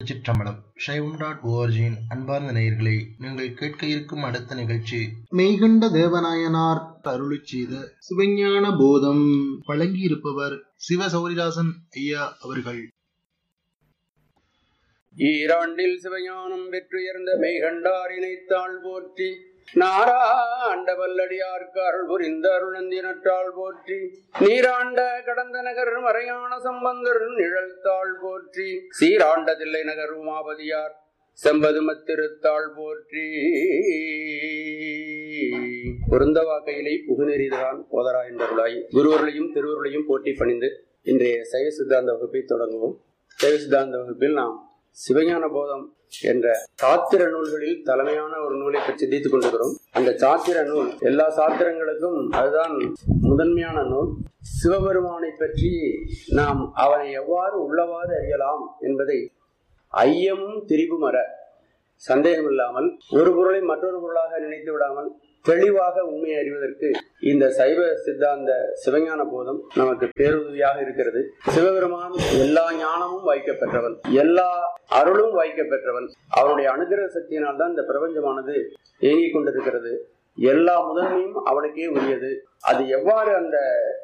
சிற்றம்பலம் சைவம்.org-இன் அன்பார்ந்த நேயர்களே, நீங்கள் கேட்க இருக்கும் அடுத்த நிகழ்ச்சி மெய்கண்ட தேவநாயனார் அருளிச் செய்த சிவஞான போதம். வழங்கியிருப்பவர் சிவ சௌரிதாசன் ஐயா அவர்கள். ஈராண்டில் சிவஞானம் பெற்றுயர்ந்த மெய்கண்டார் இணைத்தாள் போற்றி, நாராண்ட வல்லடியார்க்கு அருள் புரிந்த அருளந்தினற்றாள் போற்றி, நீராண்ட கடந்த நகர் மறையான சம்பந்தர் நிழல்தாள் போற்றி, சீராண்ட தில்லை நகர் உமாபதியார் செம்பதுமத்திருத்தாள் போற்றி. பொருந்தவாக்கையிலை புகுநெறிதான் போதரா என்றருளாய் குருவர்களையும் திருவர்களையும் போட்டி பணிந்து இன்றைய சைவ சித்தாந்த வகுப்பை தொடங்குவோம். சைவ சித்தாந்த வகுப்பில் நாம் சிவஞான போதம் என்ற சாத்திர நூல்களில் தலைமையான ஒரு நூலை பற்றி சிந்தித்துக் கொண்டிருக்கிறோம். அந்த சாத்திர நூல் எல்லா சாத்திரங்களுக்கும் அதுதான் முதன்மையான நூல். சிவபெருமானை பற்றி நாம் அவனை எவ்வாறு உள்ளவாறு அறியலாம் என்பதை ஐயமும் திரிபும் அற, சந்தேகமில்லாமல் ஒரு பொருளை மற்றொரு பொருளாக நினைத்து விடாமல் தெளிவாக உண்மையை அறிவதற்கு இந்த சைவ சித்தாந்த சிவஞான போதம் நமக்கு பேருதவியாக இருக்கிறது. சிவபெருமான் எல்லா ஞானமும் வாய்க்கப்பெற்றவன், எல்லா அருளும் வாய்க்கப்பெற்றவன். அவனுடைய அனுகிரக சக்தியினால் தான் இந்த பிரபஞ்சமானது இயங்கிக் கொண்டிருக்கிறது. எல்லா முதன்மையும் அவனுக்கே உரியது. அது எவ்வாறு அந்த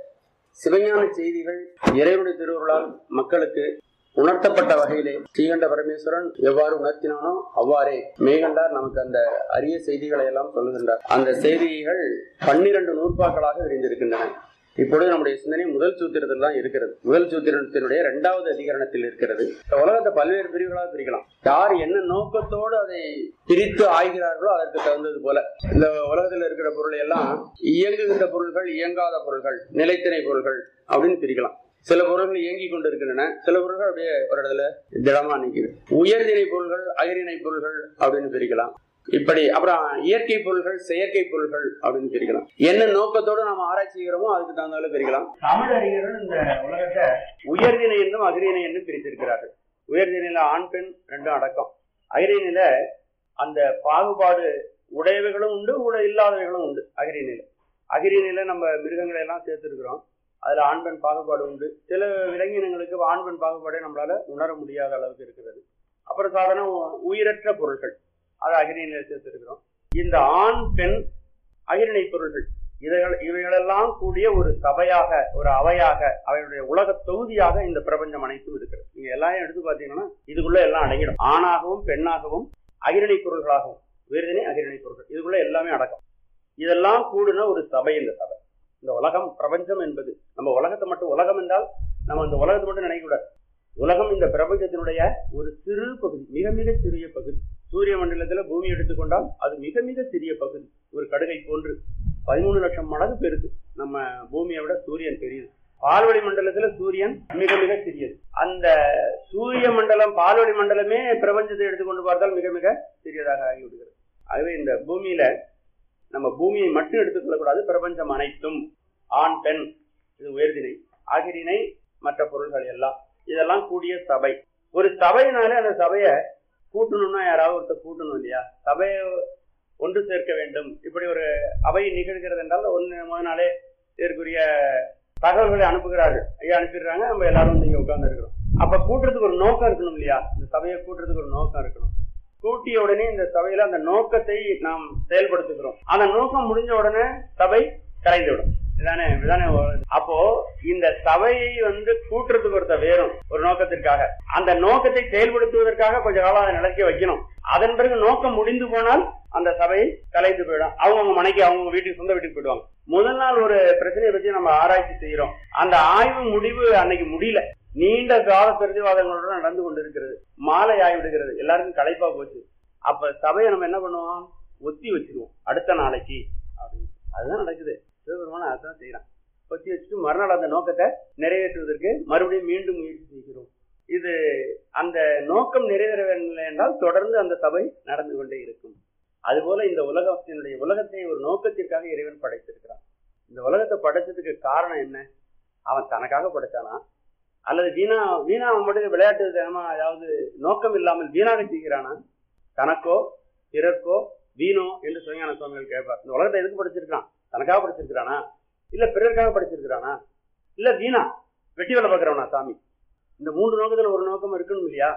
சிவஞான செய்திகள் இறைவனுடைய திருவருளால் மக்களுக்கு உணர்த்தப்பட்ட வகையிலே ஸ்ரீகண்ட பரமேஸ்வரன் எவ்வாறு உணர்த்தினானோ அவ்வாறே மெய்கண்டார் நமக்கு அந்த அரிய செய்திகளை எல்லாம் சொல்லுகின்றார். அந்த செய்திகள் 12 நூற்பாக்களாக விரிந்திருக்கின்றன. இப்பொழுது நம்முடைய சிந்தனை முதல் சூத்திரத்தில் தான் இருக்கிறது. முதல் சூத்திரத்தினுடைய 2வது அதிகரணத்தில் இருக்கிறது. உலகத்தை பல்வேறு பிரிவுகளாக பிரிக்கலாம். யார் என்ன நோக்கத்தோடு அதை பிரித்து ஆய்கிறார்களோ அதற்கு தகுந்தது போல இந்த உலகத்தில் இருக்கிற பொருளை எல்லாம் இயங்குகின்ற பொருள்கள், இயங்காத பொருள்கள், நிலைத்திணை பொருள்கள் அப்படின்னு பிரிக்கலாம். சில பொருள்கள் இயங்கி கொண்டு இருக்கின்றன, சில பொருள்கள் அப்படியே ஒரு இடத்துல திடமா நிற்குது. உயர்திணை பொருள்கள், அகிரிணை பொருள்கள் அப்படின்னு பிரிக்கலாம். இப்படி அப்புறம் இயற்கை பொருள்கள், செயற்கை பொருள்கள் அப்படின்னு பிரிக்கலாம். என்ன நோக்கத்தோடு நாம் ஆராய்ச்சி செய்கிறோமோ அதுக்கு தகுந்தாலும் பிரிக்கலாம். தமிழ் அறிஞர்கள் இந்த உலகத்தை உயர்திணை என்றும் அகிரிணை என்றும் பிரித்திருக்கிறார்கள். உயர்திணையில ஆண் பெண் ரெண்டும் அடக்கம். அகிரிணையில அந்த பாகுபாடு உடையவைகளும் உண்டு, இல்லாதவைகளும் உண்டு. அகிரிணையில நம்ம மிருகங்களை எல்லாம் சேர்த்திருக்கிறோம். அதுல ஆண் பெண் பாகுபாடு உண்டு. சில விலங்கினங்களுக்கு ஆண் பெண் பாகுபாடை நம்மளால உணர முடியாத அளவுக்கு இருக்கிறது. அப்புறம் சாதாரண உயிரற்ற பொருட்கள் அதை அகிரிணையில சேர்த்திருக்கிறோம். இந்த ஆண் பெண் அகிரிணை பொருள்கள் இவைகளெல்லாம் கூடிய ஒரு சபையாக, ஒரு அவையாக, அவையுடைய உலக தொகுதியாக இந்த பிரபஞ்சம் அனைத்தும் இருக்கிறது. நீங்க எல்லாம் எடுத்து பாத்தீங்கன்னா இதுக்குள்ள எல்லாம் அடங்கிடும். ஆணாகவும் பெண்ணாகவும் அகிரிணை பொருள்களாகவும், வேறுதனே அகிரிணை பொருள்கள், இதுக்குள்ள எல்லாமே அடக்கம். இதெல்லாம் கூடின ஒரு சபை இந்த சபை. இந்த உலகம், பிரபஞ்சம் என்பது நம்ம உலகத்தை மட்டும், உலகம் என்றால் நம்ம இந்த உலகத்தை மட்டும் நினைக்கக்கூடாது. உலகம் இந்த பிரபஞ்சத்தினுடைய ஒரு சிறு பகுதி, மிக மிக சிறிய பகுதி. சூரிய மண்டலத்துல பூமி எடுத்துக்கொண்டால் அது மிக மிக சிறிய பகுதி. ஒரு கடுகை போன்று 13 லட்சம் மடங்கு பெருது. நம்ம பூமியை விட சூரியன் பெரியது. பால்வெளி மண்டலத்துல சூரியன் மிக மிக சிறியது. அந்த சூரிய மண்டலம், பால்வெளி மண்டலமே பிரபஞ்சத்தை எடுத்துக்கொண்டு பார்த்தால் மிக மிக சிறியதாக ஆகிவிடுகிறது. ஆகவே இந்த பூமியில நம்ம பூமியை மட்டும் எடுத்துக்கொள்ளக்கூடாது. பிரபஞ்சம் அனைத்தும், ஆண் பெண், இது உயர்திணை, அகிரிணை, மற்ற பொருள்கள் எல்லாம், இதெல்லாம் கூடிய சபை. ஒரு சபையினாலே அந்த சபையை கூட்டணும்னா யாராவது ஒருத்தர் கூட்டணும் இல்லையா? சபையை ஒன்று சேர்க்க வேண்டும். இப்படி ஒரு அவை நிகழ்கிறது என்றால் முதல் நாளே இதற்குரிய தகவல்களை அனுப்புகிறார்கள். ஐயா அனுப்பிடுறாங்க, நம்ம எல்லாரும் இங்க உட்கார்ந்து இருக்கிறோம். அப்ப கூட்டுறதுக்கு ஒரு நோக்கம் இருக்கணும் இல்லையா? இந்த சபையை கூட்டுறதுக்கு ஒரு நோக்கம் இருக்கணும். கூட்டிய உடனே இந்த சபையில அந்த நோக்கத்தை நாம் செயல்படுத்துகிறோம். அந்த நோக்கம் முடிஞ்ச உடனே சபை கலைந்துவிடும். இதானே. அப்போ இந்த சபையை கூட்டுறதுக்கு ஒருத்த வேறும் ஒரு நோக்கத்திற்காக, அந்த நோக்கத்தை செயல்படுத்துவதற்காக கொஞ்ச காலம் அதை நிலைக்க வைக்கணும். அதன் பிறகு நோக்கம் முடிந்து போனால் அந்த சபையை கலைந்து போயிடும். அவங்க மனைக்கு, அவங்க வீட்டுக்கு, சொந்த வீட்டுக்கு போயிடுவாங்க. முதல் நாள் ஒரு பிரச்சனையை பற்றி நம்ம ஆராய்ச்சி செய்யறோம். அந்த ஆய்வு முடிவு அன்னைக்கு முடியல. நீண்ட கால பிரதிவாதங்களுடன் நடந்து கொண்டிருக்கிறது. மாலை ஆகிவிடுகிறது, எல்லாருக்கும் களைப்பா போச்சு. அப்ப சபையை நம்ம என்ன பண்ணுவோம்? ஒத்தி வச்சிருவோம் அடுத்த நாளைக்கு அப்படின்னு. அதுதான் நடக்குது. சிவபெருமான அதுதான் செய்யறான். ஒத்தி வச்சுட்டு மறுநாள் அந்த நோக்கத்தை நிறைவேற்றுவதற்கு மறுபடியும் மீண்டும் முயற்சி செய்கிறோம். இது அந்த நோக்கம் நிறைவேறவில்லை என்றால் தொடர்ந்து அந்த சபை நடந்து கொண்டே இருக்கும். அதுபோல இந்த உலகத்தை ஒரு நோக்கத்திற்காக இறைவன் படைத்திருக்கிறான். இந்த உலகத்தை படைச்சதுக்கு காரணம் என்ன? அவன் தனக்காக படைச்சானா, அல்லது வீணா அவன் மட்டும் விளையாட்டு தினமா அதாவது நோக்கம் இல்லாமல் வீணாக செய்கிறானா? தனக்கோ பிறர்க்கோ வீணோ என்று சிவஞான சுவாமிகள் கேட்பார். இந்த உலகத்தை எதுக்கு படைச்சிருக்கான்? தனக்காக படைச்சிருக்கிறானா, இல்ல பிறருக்காக படைச்சிருக்கிறானா, இல்ல வீணா வெட்டி வேலை பார்க்கிறவனா சாமி? இந்த 3 நோக்கத்துல ஒரு நோக்கம் இருக்கணும் இல்லையா?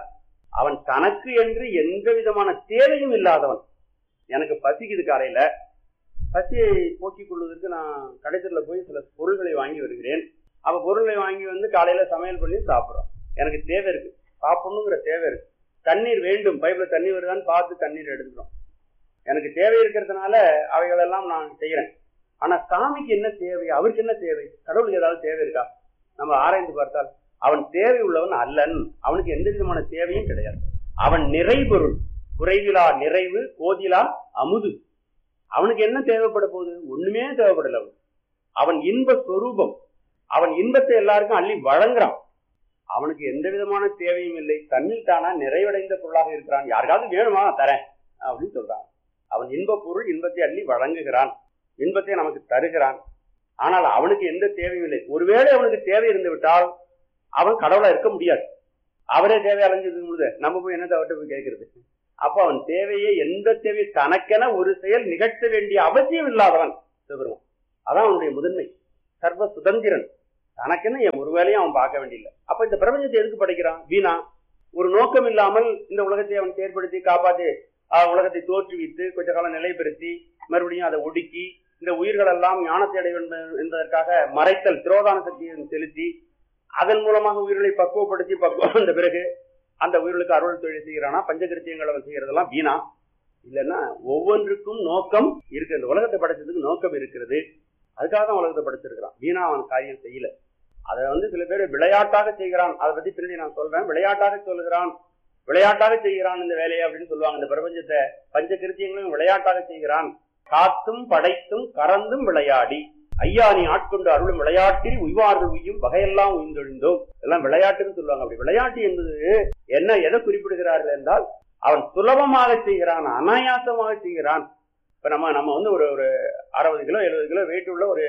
அவன் தனக்கு என்று எந்த விதமான தேவையும் இல்லாதவன். எனக்கு பசிக்குது, காலையில பசியை போக்கிக் கொள்வதற்கு நான் கடைத்தரில் போய் சில பொருள்களை வாங்கி வருகிறேன். அப்ப பொருளை வாங்கி வந்து காலையில சமையல் பண்ணி சாப்பிட்றோம். எனக்கு தேவை இருக்கு, சாப்பிடணுங்கிற தேவை இருக்கு. தண்ணீர் வேண்டும், பைப்ல தண்ணி வருதான்னு பார்த்து தண்ணீர் எடுத்துக்கிறோம். எனக்கு தேவை இருக்கிறதுனால அவைகளெல்லாம் நான் செய்யறேன். ஆனா சாமிக்கு என்ன தேவை, அவருக்கு என்ன தேவை, கடவுளுக்கு ஏதாவது தேவை இருக்கா? நம்ம ஆராய்ந்து பார்த்தால் அவன் தேவை உள்ளவன் அல்லன். அவனுக்கு எந்த விதமான தேவையும் கிடையாது. அவன் நிறைபொருள், குறைவிலா நிறைவு, கோதிலா அமுது. அவனுக்கு என்ன தேவைப்பட போகுது? ஒண்ணுமே தேவைப்படல. அவன் இன்ப சொரூபம். அவன் இன்பத்தை எல்லாருக்கும் அள்ளி வழங்குறான். அவனுக்கு எந்த விதமான தேவையும் இல்லை. தன்னில் தானா நிறைவடைந்த பொருளாக இருக்கிறான். யாருக்காவது வேணுமா தரேன் அப்படின்னு சொல்றான். அவன் இன்ப பொருள், இன்பத்தை அள்ளி வழங்குகிறான், இன்பத்தை நமக்கு தருகிறான். ஆனால் அவனுக்கு எந்த தேவையும் இல்லை. ஒருவேளை அவனுக்கு தேவை இருந்து விட்டால் அவன் கடவுளா இருக்க முடியாது. அவரே தேவை அலைஞ்சிருக்கும் பொழுது நம்ம போய் என்ன தவிர்த்து போய் கேட்கறது? அப்ப அவன் தேவையை, எந்த தேவை தனக்கென ஒரு செயல் நிகழ்த்த வேண்டிய அவசியம் இல்லாதவன் சிவபெருமான். அதான் அவனுடைய முதன்மை. சர்வ சுதந்திரன். தனக்கென ஒரு வேலையும் அவன் பார்க்க வேண்டியில்லை. அப்ப இந்த பிரபஞ்சத்தை எதுக்கு படைக்கிறான்? வீணா ஒரு நோக்கம் இல்லாமல் இந்த உலகத்தை அவன் செயற்படுத்தி காப்பாற்றி உலகத்தை தோற்றுவித்து கொஞ்ச காலம் நிலைப்படுத்தி மறுபடியும் அதை ஒடுக்கி இந்த உயிர்கள் எல்லாம் ஞானத்தை அடைய வேண்டும் என்பதற்காக மறைத்தல் திரோதான சக்தியை செலுத்தி அதன் மூலமாக உயிர்களை பக்குவப்படுத்தி வந்த பிறகு அந்த உயிர்களுக்கு அருள் தொழில் செய்கிறானா? பஞ்சகிருத்தியங்களை அவன் செய்யறதெல்லாம் வீணா இல்லைன்னா ஒவ்வொன்றுக்கும் நோக்கம் இருக்கு. இந்த உலகத்தை படைச்சதுக்கு நோக்கம் இருக்கிறது. அதுக்காக தான் உலகத்தை படைச்சிருக்கிறான். வீணா அவன் காரியம் செய்யல. அதை சில பேர் விளையாட்டாக செய்கிறான். அதை பத்தி பின்னாடி நான் சொல்றேன். விளையாட்டாக சொல்லுகிறான், விளையாட்டாக செய்கிறான் இந்த வேலையை அப்படின்னு சொல்லுவாங்க. இந்த பிரபஞ்சத்தை பஞ்ச கிருத்தியங்களையும் விளையாட்டாக செய்கிறான். காத்தும் படைத்தும் கறந்தும் விளையாடி ஐயா நீ ஆட்கொண்டு அருளும் விளையாட்டில் உய்வார்கள் உய்யும் வகையெல்லாம் உயிர்ந்தொழிந்தோம். எல்லாம் விளையாட்டுன்னு சொல்லுவாங்க. அப்படி விளையாட்டு என்பது என்ன, எதை குறிப்பிடுகிறார்கள் என்றால் அவன் சுலபமாக செய்கிறான், அனாயாசமாக செய்கிறான். இப்ப நம்ம ஒரு 60 கிலோ 70 கிலோ வெயிட் உள்ள ஒரு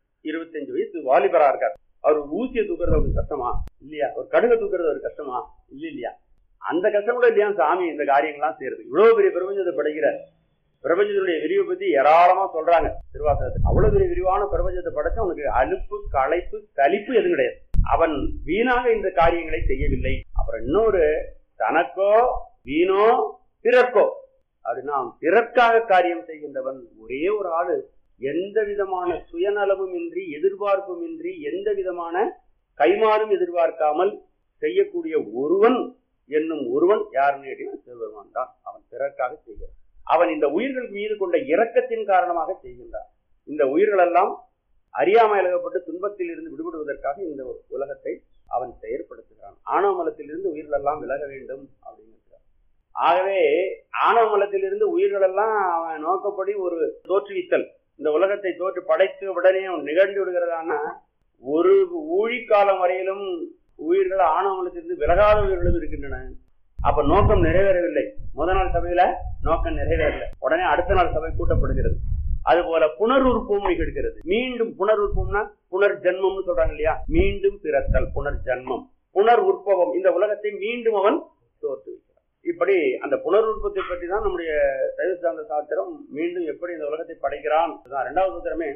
25 வயசு வாலிபரா இருக்கார். அவர் ஊசியை தூக்குறது அவருக்கு கஷ்டமா இல்லையா? ஒரு கடுகை தூக்குறது ஒரு கஷ்டமா இல்லையா? அந்த கஷ்டம் கூட இல்லையா சாமி இந்த காரியங்கள்லாம் செய்யறது? இவ்வளவு பெரிய பிரபஞ்சத்தை படைக்கிற பிரபஞ்சத்தினுடைய விரிவை பத்தி ஏராளமா சொல்றாங்க திருவாசகத்தில். அவ்வளவு பெரிய விரிவான பிரபஞ்சத்தை படைச்சா அவனுக்கு அலுப்பு, களைப்பு, சலிப்பு எதுவும் கிடையாது. அவன் வீணாக இந்த காரியங்களை செய்யவில்லை. அப்புறம் இன்னொரு, தனக்கோ வீணோ பிறர்க்கோ அப்படின்னா பிறர்க்காக காரியம் செய்கின்றவன் ஒரே ஒரு ஆளு. எந்த விதமான சுயநலமும் இன்றி, எதிர்பார்ப்பும் இன்றி, எந்த விதமான கைமாறும் எதிர்பார்க்காமல் செய்யக்கூடிய ஒருவன் என்னும் ஒருவன் யாருன்னு கேட்டீங்கன்னா சிவபெருமான் தான். அவன் பிறர்க்காக செய்கிறான். அவன் இந்த உயிர்கள் மீது கொண்ட இரக்கத்தின் காரணமாக செய்கின்றான். இந்த உயிர்கள் எல்லாம் அறியாமை அழகப்பட்டு துன்பத்தில் இருந்து விடுபடுவதற்காக இந்த உலகத்தை அவன் செயற்படுத்துகிறான். ஆணவ மலத்திலிருந்து உயிர்கள் எல்லாம் விலக வேண்டும் அப்படின்னு. ஆகவே ஆணவ மலத்திலிருந்து உயிர்கள் எல்லாம் அவன் நோக்கப்படி ஒரு தோற்றுவித்தல், இந்த உலகத்தை தோற்று படைத்த உடனே அவன் நிகழ்ந்து விடுகிறதான ஒரு ஊழிக்காலம் வரையிலும் உயிர்கள் ஆணவ மலத்திலிருந்து விலகாத உயிர்களும் இருக்கின்றன. அப்ப நோக்கம் நிறைவேறவில்லை. முதல் நாள் சபையில நோக்கம் நிறைவேறல, உடனே அடுத்த நாள் சபை கூட்டப்படுகிறது. அது போல புனருற்பம் நிகழ்கிறது. மீண்டும் புனருற்பம்னா புனர் ஜென்மம்னு சொல்றாங்க இல்லையா? மீண்டும் பிறத்தல், புனர் ஜென்மம், புனர் உற்பவம். இந்த உலகத்தை மீண்டும் அவன் தோற்றுவிக்கிறான். இப்படி அந்த புனருற்பத்தை பற்றி தான் நம்முடைய சைவ சித்தாந்த சாஸ்திரம் மீண்டும் எப்படி இந்த உலகத்தை படைக்கிறான். 2வது சூத்திரமே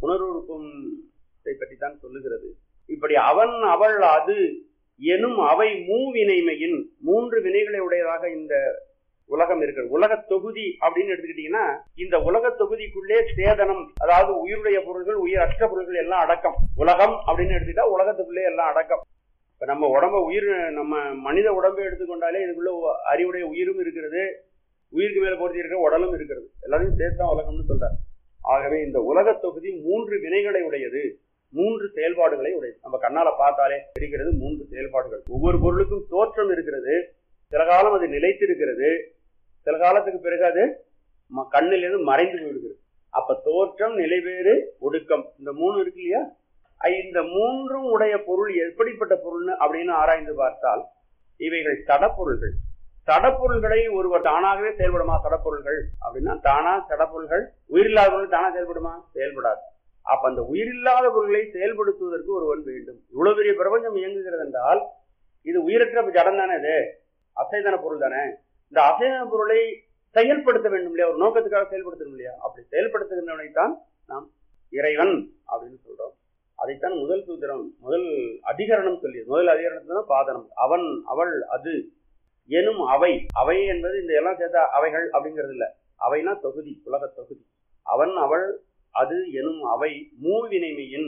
புனருற்பத்தை பற்றி தான் சொல்லுகிறது. இப்படி அவன் அவள் அது எனும் அவை மூவினைமையின் 3 வினைகளை உடையதாக இந்த உலகம் இருக்கிறது. உலக தொகுதி அப்படின்னு எடுத்துக்கிட்டீங்கன்னா இந்த உலக தொகுதிக்குள்ளே சேதனம், அதாவது உயிருடைய பொருள்கள், உயிர் அற்ற பொருள்கள் எல்லாம் அடக்கம். உலகம் அப்படின்னு எடுத்துக்கிட்டா உலகத்துக்குள்ளே எல்லாம் அடக்கம். இப்ப நம்ம உடம்ப உயிர், நம்ம மனித உடம்பை எடுத்துக்கொண்டாலே இதுக்குள்ள அறிவுடைய உயிரும் இருக்கிறது, உயிருக்கு மேல பொருத்தி இருக்கிற உடலும் இருக்கிறது. எல்லாத்தையும் சேர்த்தான் உலகம்னு சொல்றாரு. ஆகவே இந்த உலக தொகுதி 3 வினைகளை உடையது, 3 செயல்பாடுகளை உடையது. நம்ம கண்ணால பார்த்தாலே தெரிகிறது 3 செயல்பாடுகள். ஒவ்வொரு பொருளுக்கும் தோற்றம் இருக்கிறது. சில காலம் அது நிலைத்திருக்கிறது, சில காலத்துக்கு பிறகு அது கண்ணிலிருந்து மறைந்து போயிடுகிறது. அப்ப தோற்றம், நிலைவேறு, ஒடுக்கம், இந்த 3 இருக்கு இல்லையா? இந்த 3ம் உடைய பொருள் எப்படிப்பட்ட பொருள்னு அப்படின்னு ஆராய்ந்து பார்த்தால் இவைகள் சடப்பொருள்கள். சடப்பொருள்களை ஒருவர் தானாகவே செயல்படுமா? சடப்பொருள்கள் அப்படின்னா தானா சடப்பொருள்கள், உயிரில்லாத பொருள் தானா செயல்படுமா? செயல்படாது. அப்ப அந்த உயிரில்லாத பொருள்களை செயல்படுத்துவதற்கு ஒருவன் வேண்டும். இவ்வளவு பெரிய பிரபஞ்சம் இயங்குகிறது என்றால் இது உயிரற்ற ஜடம் தானே, இது அசைதன பொருள் தானே. இந்த அசைதன பொருளை செயல்படுத்த வேண்டும் இல்லையா? ஒரு நோக்கத்துக்காக செயல்படுத்தணும் இல்லையா? அப்படி செயல்படுத்துகின்றவனைத்தான் நாம் இறைவன் அப்படின்னு சொல்றோம். அதைத்தான் முதல் சூத்திரம், முதல் அதிகரணம் சொல்லியது. முதல் அதிகரணத்துல பாதனம் அவன் அவள் அது எனும் அவை, அவை என்பது இந்த எல்லாம் சேர்த்தா அவைகள் அப்படிங்கிறது இல்ல. அவைனா தொகுதி, உலக தொகுதி. அவன் அவள் அது எனும் அவை மூவினைமையின்,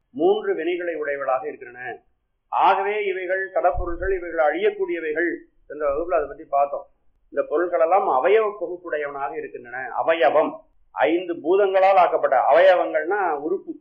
3 வினைகளை உடையவளாக இருக்கின்றன. ஆகவே இவைகள் கடப்பொருள்கள், இவைகள் அழியக்கூடியவைகள். என்ற வகுப்புல அதை பத்தி பார்த்தோம். இந்த பொருள்கள் எல்லாம் அவயவ தொகுப்புடையவனாக இருக்கின்றன. அவயவம் 5 பூதங்களால் ஆக்கப்பட்ட, அவயவங்கள்னா உறுப்பு,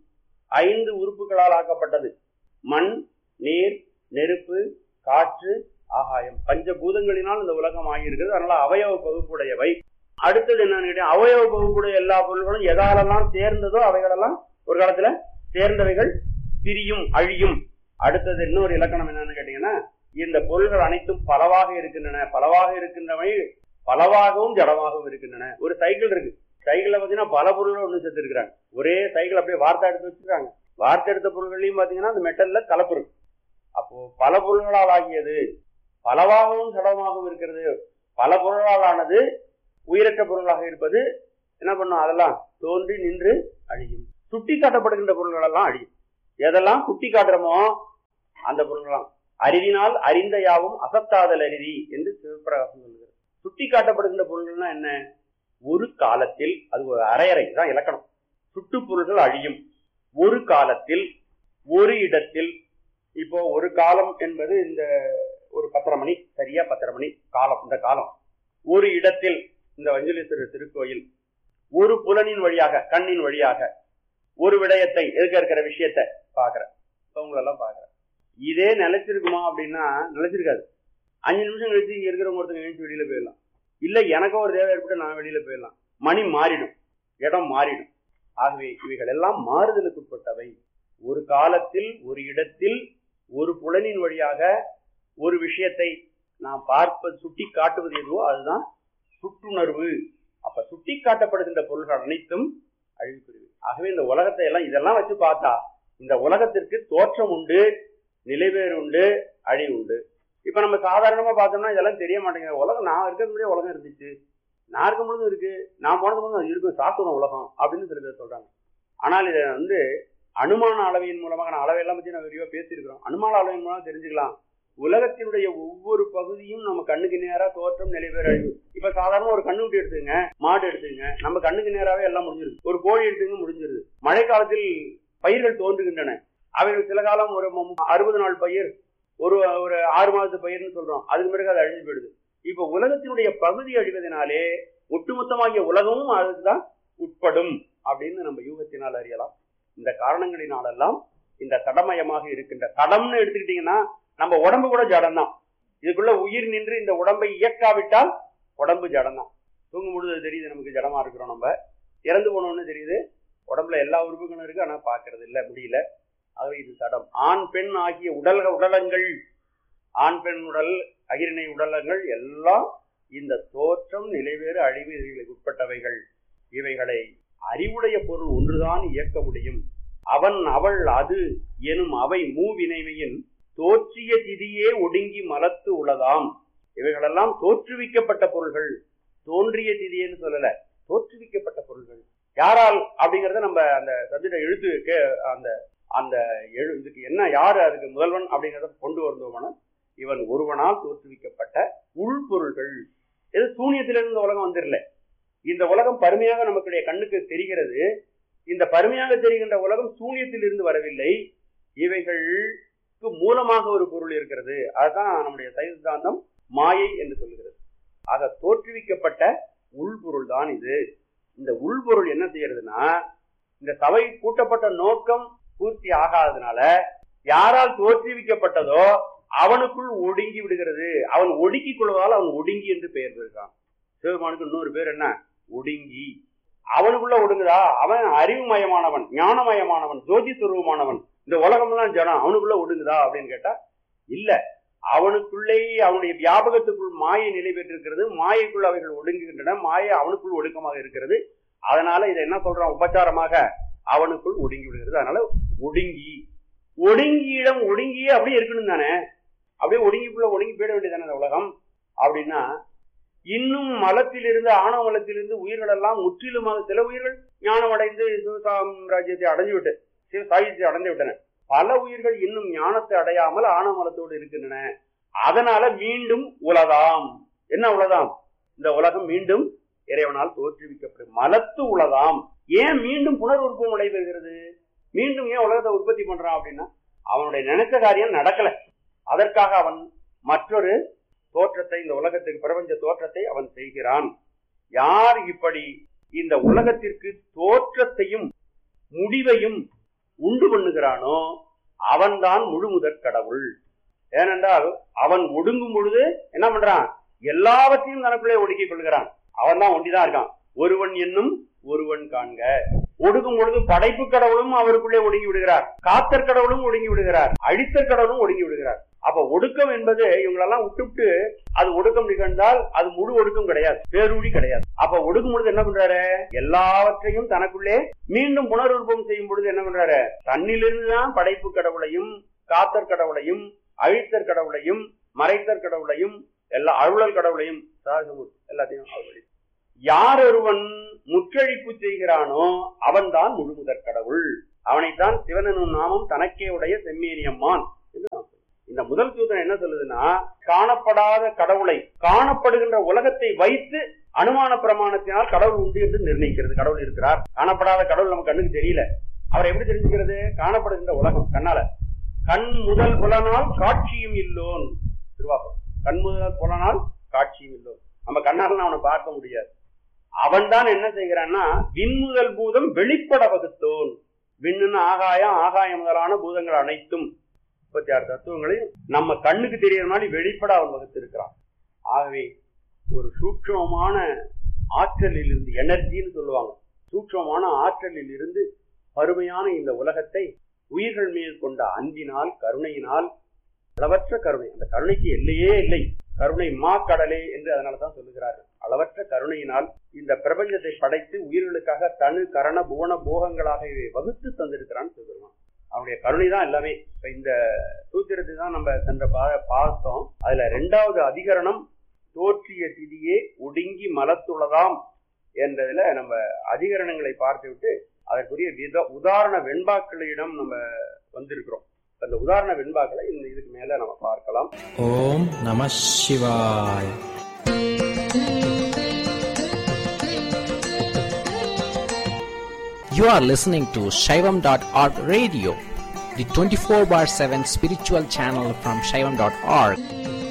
5 உறுப்புகளால் ஆக்கப்பட்டது. மண், நீர், நெருப்பு, காற்று, ஆகாயம், 5 பூதங்களினால் இந்த உலகம் ஆகியிருக்கிறது. அதனால அவயவ பகுப்புடையவை. அடுத்தது என்னன்னு கேட்டீங்க, அவயவ பகுப்புடைய எல்லா பொருள்களும் எதாலெல்லாம் சேர்ந்ததோ அவைகளெல்லாம் ஒரு காலத்துல சேர்ந்தவைகள் பிரியும், அழியும். அடுத்தது இன்னொரு இலக்கணம் என்னன்னு கேட்டீங்கன்னா, இந்த பொருள்கள் அனைத்தும் பலவாக இருக்கின்றன. பலவாக இருக்கின்றவை பலவாகவும் ஜடமாகவும் இருக்கின்றன. ஒரு சைக்கிள் இருக்கு, சைக்கிள்ல பாத்தீங்கன்னா பல பொருள்கள் ஒண்ணு சேர்த்து இருக்கிறாங்க. ஒரே சைக்கிள் அப்படியே வார்த்தை எடுத்து வச்சிருக்காங்க. வார்த்தை எடுத்த பொருள்களையும் பாத்தீங்கன்னா அந்த மெட்டல்ல கலப்பு இருக்கு. அப்போ பல பொருள்களால் ஆகியது பலவாகவும் ஜடமாகவும் இருக்கிறது. பல பொருளால் ஆனது உயிரற்ற பொருளாக இருப்பது என்ன பண்ணும், அதெல்லாம் தோன்றி நின்று அழியும். சுட்டி காட்டப்படுகின்ற பொருள்கள் எல்லாம் அழியும். எதெல்லாம் சுட்டி காட்டுறோமோ அந்த பொருள்களாம். அறிவினால் அறிந்த யாவும் அசத்தாதல் அறிவி என்று சிவபிரகாசம் சொல்லுகிறது. சுட்டி காட்டப்படுகின்ற பொருள்கள்னா என்ன, ஒரு காலத்தில், அது ஒரு அரையறை தான் இலக்கணம். சுட்டு பொருள்கள் அழியும். ஒரு காலத்தில், ஒரு இடத்தில். இப்போ ஒரு காலம் என்பது இந்த ஒரு 10:30 மணி, சரியா 10:30 மணி காலம். இந்த காலம் ஒரு இடத்தில், இந்த வஞ்சலீஸ்வரர் திருக்கோயில், ஒரு புலனின் வழியாக, கண்ணின் வழியாக ஒரு விடயத்தை, எதுக்க இருக்கிற விஷயத்தை பாக்குறேன், உங்களெல்லாம் பாக்குறேன். இதே நிலைச்சிருக்குமா அப்படின்னா நிலைச்சிருக்காது. 5 நிமிஷம் கழிச்சு இங்க இருக்கிறவங்க ஒருத்தங்க எழுந்து வெளியில போயிடலாம். இல்ல எனக்கும் ஒரு தேவை ஏற்பட்டு நான் வெளியில போயிடலாம். மணி மாறிடும், இடம் மாறிடும். ஆகவே இவைகள் எல்லாம் மாறுதலுக்கு உட்பட்டவை. ஒரு காலத்தில், ஒரு இடத்தில், ஒரு புலனின் வழியாக ஒரு விஷயத்தை நாம் பார்ப்பது, சுட்டி காட்டுவது எதுவோ அதுதான் சுட்டுணர்வு. அப்ப சுட்டி காட்டப்படுகின்ற பொருள்கள் அனைத்தும் அழிவுக்குரியவை. ஆகவே இந்த உலகத்தை எல்லாம் இதெல்லாம் வச்சு பார்த்தா இந்த உலகத்திற்கு தோற்றம் உண்டு, நிலைவேறு உண்டு, அழிவு உண்டு. இப்ப நம்ம சாதாரணமா பார்த்தோம்னா இதெல்லாம் தெரிய மாட்டேங்குது. உலகம் நான் இருக்கிறது முடிய உலகம் இருந்துச்சு, நான் இருக்கும் பொழுதும் இருக்கு, நான் போனது போது அது இருக்கும், சாக்குதான் உலகம் அப்படின்னு சில பேர் சொல்றாங்க. ஆனால் இதை அனுமான அளவையின் மூலமாக, நான் அளவையெல்லாம் பற்றி நான் விரிவாக பேசியிருக்கிறோம். அனுமான அளவின் மூலம் தெரிஞ்சுக்கலாம். உலகத்தினுடைய ஒவ்வொரு பகுதியும் நம்ம கண்ணுக்கு நேரா தோற்றம், நிலைவேறு, அழிவு. இப்ப சாதாரண ஒரு கண்ணுக்குட்டி எடுத்துங்க, மாடு எடுத்துங்க, நம்ம கண்ணுக்கு நேராவே எல்லாம் முடிஞ்சிருது. ஒரு கோழி எடுத்துங்க, முடிஞ்சிருது. மழை காலத்தில் பயிர்கள் தோன்றுகின்றன. அவைகள் சில காலம் ஒரு 60 நாள் பயிர், ஒரு 6 மாதத்து பயிர்னு சொல்றோம். அதுக்கு பிறகு அது அழிஞ்சு போயிடுது. இப்ப உலகத்தினுடைய பகுதி அழிவதனாலே ஒட்டுமொத்தமாகிய உலகமும் அதுதான் உட்படும் அப்படின்னு நம்ம யூகத்தினால் அறியலாம். இந்த காரணங்களினாலெல்லாம் இந்த தடமயமாக இருக்கின்ற, தடம்னு எடுத்துக்கிட்டீங்கன்னா நம்ம உடம்பு கூட ஜடம் தான். இதுக்குள்ள உயிர் நின்று இந்த உடம்பை இயக்காவிட்டால் உடம்பு ஜடம் தான். தூங்கும் பொழுது தெரியுது நமக்கு ஜடமா இருக்கிறோம். நம்ம இறந்து போனோம்னு தெரியுது, உடம்புல எல்லா உறுப்புகளும் இருக்கு, ஆனா பாக்குறது இல்லை, முடியல. ஆகவே இது தடம். ஆண் பெண் ஆகிய உடலங்கள், ஆண் பெண் உடல், அகிரிணை உடலங்கள் எல்லாம் இந்த தோற்றம், நிலைவேறு, அழிவு இவைகளுக்கு உட்பட்டவைகள். இவைகளை அறிவுடைய பொருள் ஒன்றுதான் இயக்க முடியும். அவன் அவள் அது எனும் அவை மூவினைமையின் தோற்றிய திதியே ஒடுங்கி மலத்து உலகாம். இவைகளெல்லாம் தோற்றுவிக்கப்பட்ட பொருள்கள். தோன்றிய திதியேன்னு சொல்லல, தோற்றுவிக்கப்பட்ட பொருள்கள். யாரால் அப்படிங்கறத நம்ம அந்த சப்ஜெக்ட எழுத்து அந்த அந்த இதுக்கு என்ன, யாரு அதுக்கு முதல்வன் அப்படிங்கிறத கொண்டு வந்தோம்னா, இவன் ஒருவனால் தோற்றுவிக்கப்பட்ட உள்பொருள்கள். எது சூனியத்திலிருந்து உலகம் வந்துடல. இந்த உலகம் பருமையாக நமக்குடைய கண்ணுக்கு தெரிகிறது. இந்த பருமையாக தெரிகின்ற உலகம் சூனியத்தில் இருந்து வரவில்லை. இவைகளுக்கு மூலமாக ஒரு பொருள் இருக்கிறது. அதுதான் நம்முடைய சைவ சித்தாந்தம் மாயை என்று சொல்லுகிறது. ஆக தோற்றுவிக்கப்பட்ட உள்பொருள் தான் இது. இந்த உள்பொருள் என்ன செய்யறதுன்னா, இந்த சபை கூட்டப்பட்ட நோக்கம் பூர்த்தி ஆகாததுனால யாரால் தோற்றுவிக்கப்பட்டதோ அவனுக்குள் ஒடுங்கி விடுகிறது. அவன் ஒடுக்கிக் கொள்வதால் அவன் ஒடுங்கி என்று பெயர் பெறுகிறான். சிவபெருமானுக்கு இன்னொரு பேர் என்ன, ஒடுங்கி. அவனுக்குள்ள ஒடுங்குதா, அவன் அறிவுமயமானவன், ஞானமயமானவன், ஜோதி சுரூபமானவன். இந்த உலகம்லாம் ஜனம், அவனுக்குள்ள ஒடுங்குதா அப்படின்னு கேட்டா இல்ல. அவனுக்குள்ளே அவனுடைய வியாபகத்துக்குள் மாயை நிலை பெற்றிருக்கிறது. மாயைக்குள் அவைகள் ஒடுங்குகின்றன. மாயை அவனுக்குள் ஒடுக்கமாக இருக்கிறது. அதனால இதை என்ன சொல்றான், உபச்சாரமாக அவனுக்குள் ஒடுங்கி விடுகிறது. அதனால ஒடுங்கி, ஒடுங்கியிடம் ஒடுங்கியே அப்படியே இருக்கணும் தானே. அப்படியே ஒடுங்கிக்குள்ள ஒடுங்கி போயிட வேண்டியதானே இந்த உலகம். அப்படின்னா இன்னும் மலத்திலிருந்து, ஆணவ மலத்திலிருந்து உயிர்கள் எல்லாம் முற்றிலுமாக, சில உயிர்கள் ஞானம் அடைந்து சிவசாம்ராஜ்யத்தை அடைஞ்சு விட்டு, சிவ சாகித்யத்தை அடைந்து விட்டன. பல உயிர்கள் இன்னும் ஞானத்தை அடையாமல் ஆணவ மலத்தோடு இருக்கின்றன. அதனால மீண்டும் உலதாம். என்ன உலதாம்? இந்த உலகம் மீண்டும் இறைவனால் தோற்றுவிக்கப்படும். மலத்து உலதாம். ஏன் மீண்டும் புனர் உற்பவம் நடைபெறுகிறது? மீண்டும் ஏன் உலகத்தை உற்பத்தி பண்றான் அப்படின்னா, அவனுடைய நினைச்ச காரியம் நடக்கல. அதற்காக அவன் மற்றொரு தோற்றத்தை, இந்த உலகத்துக்கு பிரபஞ்ச தோற்றத்தை அவன் செய்கிறான். யார் இப்படி இந்த உலகத்திற்கு தோற்றத்தையும் முடிவையும் உண்டு பண்ணுகிறானோ அவன்தான் முழுமுதற் கடவுள். ஏனென்றால் அவன் ஒடுங்கும் பொழுது என்ன பண்றான்? எல்லாவற்றையும் தனக்குள்ளே ஒடுக்கிக் கொள்கிறான். அவன் தான் ஒண்டிதான் இருக்கான். ஒருவன் என்னும் ஒருவன் காண்க. ஒடுக்கும் பொழுது படைப்பு கடவுளும் அவருக்குள்ளே ஒடுங்கி விடுகிறார், காத்தற் கடவுளும் ஒடுங்கி விடுகிறார், அழித்தற் கடவுளும் ஒடுங்கி விடுகிறார். அப்ப ஒடுக்கம் என்பது இவங்களெல்லாம் விட்டுவிட்டு அது ஒடுக்கம் நிகழ்ந்தால் அது முழு ஒடுக்கம் கிடையாது, பேரூழி கிடையாது. அப்ப ஒடுக்கும் பொழுது என்ன பண்றாரு? எல்லாவற்றையும் தனக்குள்ளே மீண்டும் புனருற்பம் செய்யும் பொழுது என்ன பண்றாரு? தன்னிலிருந்துதான் படைப்பு கடவுளையும் காத்தற் கடவுளையும் அழித்தற் கடவுளையும் மறைத்தற் கடவுளையும் எல்லா அருளல் கடவுளையும் எல்லாத்தையும் அவருடைய யார் ஒருவன் முற்றழிப்பு செய்கிறானோ அவன் தான் முழுமுதற் கடவுள். அவனைத்தான் சிவனும் நாமம் தனக்கே உடைய செம்மேனியம்மான் என்று நான். இந்த முதல் சூத்திரம் என்ன சொல்லுதுன்னா, காணப்படாத கடவுளை காணப்படுகின்ற உலகத்தை வைத்து அனுமான பிரமாணத்தினால் கடவுள் உண்டு என்று நிர்ணயிக்கிறது. கடவுள் இருக்கிறார். காணப்படாத கடவுள் நம்ம கண்ணுக்கு தெரியல. அவரை எப்படி தெரிஞ்சுக்கிறது? காணப்படுகின்ற உலகம் கண்ணால. கண் முதல் புலனால் காட்சியும் இல்லோன் திருவாசகம். கண் முதல் புலனால் காட்சியும் இல்லோன். நம்ம கண்ணால அவனை பார்க்க முடியாது. அவன் தான் என்ன செய்கிறான்னா, விண்முதல் பூதம் வெளிப்பட வகுத்தோன். விண்ணுன்னு ஆகாயம், ஆகாயம் முதலான பூதங்கள் அனைத்தும் 36 தத்துவங்களையும் நம்ம கண்ணுக்கு தெரியற மாதிரி வெளிப்பட அவன் வகுத்திருக்கிறான். ஆகவே ஒரு சூட்சமான ஆற்றலில் இருந்து, எனர்ஜின்னு சொல்லுவாங்க, சூட்சமான ஆற்றலில் இருந்து அருமையான இந்த உலகத்தை உயிர்கள் மீது கொண்ட அன்பினால் கருணையினால், அளவற்ற கருணை, அந்த கருணைக்கு எல்லையே இல்லை, கருணை மா கடலே என்று அதனாலதான் சொல்லுகிறார்கள். அளவற்ற கருணையினால் இந்த பிரபஞ்சத்தை படைத்து உயிர்களுக்காக தனு கரண புவன போகங்களாக வகுத்து தந்திருக்கிறான்னு சொல்லுவான். அவனுடைய கருணை தான் எல்லாமே. இப்ப இந்த சூத்திரத்தை தான் நம்ம சென்ற பார்த்தோம். அதுல 2வது அதிகரணம் தோற்றிய திதியே ஒடுங்கி மலத்துள்ளதாம் என்றதுல நம்ம அதிகரணங்களை பார்த்து விட்டு அதற்குரிய உதாரண வெண்பாக்களிடம் நம்ம வந்திருக்கிறோம். அந்த உதாரண வெண்பாக்களை இதுக்கு மேல நம்ம பார்க்கலாம். ஓம் நம சிவாய். You are listening to Shaivam.org radio, the 24/7 spiritual channel from Shaivam.org.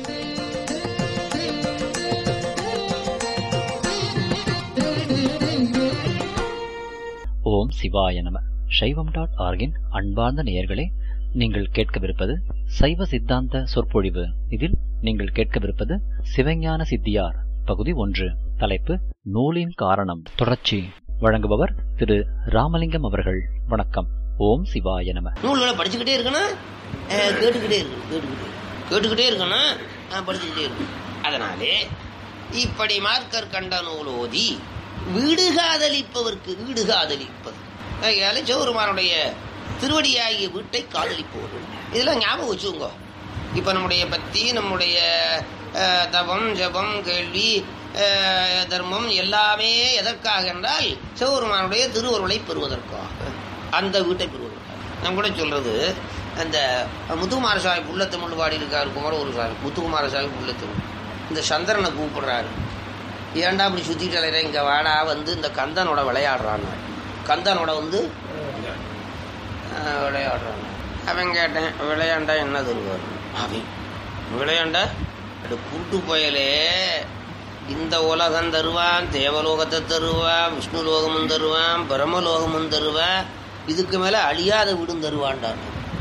ஓம் சிவாய நம. Shaivam.org-இன் அன்பார்ந்த நேயர்களே, நீங்கள் கேட்கவிருப்பது சைவ சித்தாந்த சொற்பொழிவு. இதில் நீங்கள் கேட்கவிருப்பது சிவஞான சித்தியார் பகுதி 1. தலைப்பு நூலின் காரணம். தொடர்ச்சி. வழங்குபவர் திரு ராமலிங்கம் அவர்கள். வணக்கம். ஓம் சிவாய நம. நூல்களை படிச்சுக்கிட்டே இருக்கணும், கேட்டுக்கிட்டே இருக்கணும், படிச்சுக்கிட்டே இருக்கணும். அதனாலே இப்படி மார்க்கர் கண்ட நூல் ஓதி வீடுகாதலிப்பவர்க்கு வீடு காதலிப்பது. சிவபெருமானுடைய திருவடியாகிய வீட்டை காதலிப்பவர்கள். இதெல்லாம் ஞாபகம் வச்சுக்கோங்க. இப்ப நம்முடைய பக்தி, நம்முடைய தபம், ஜபம், கேள்வி, தர்மம் எல்லாமே எதற்காக என்றால் சிவபெருமானுடைய திருவருளை பெறுவதற்காக, அந்த வீட்டை பெறுவதற்காக. நான் கூட சொல்றது, அந்த முத்துக்குமார சாமி புள்ளத்தமிழ் பாடி இருக்காரு, குமரூர் சாமி முத்துக்குமார சாமி புள்ளத்தமிழ். இந்த சந்திரனை கூப்பிடுறாரு, ஏன்டா அப்படி சுத்திட்டு அலையிற, இங்க வாடா, வந்து இந்த கந்தனோட விளையாடுறான்னு. கந்தனோட வந்து விளையாடுறான். அவன் கேட்டேன், விளையாண்டா என்ன தருவார்? அவன் விளையாண்டா குருட்டு போயலே, இந்த உலகம் தருவான், தேவலோகத்தை தருவான், விஷ்ணு லோகமும் தருவான், பிரம்மலோகமும் தருவான், இதுக்கு மேல அழியாத வீடும் தருவான்டான்.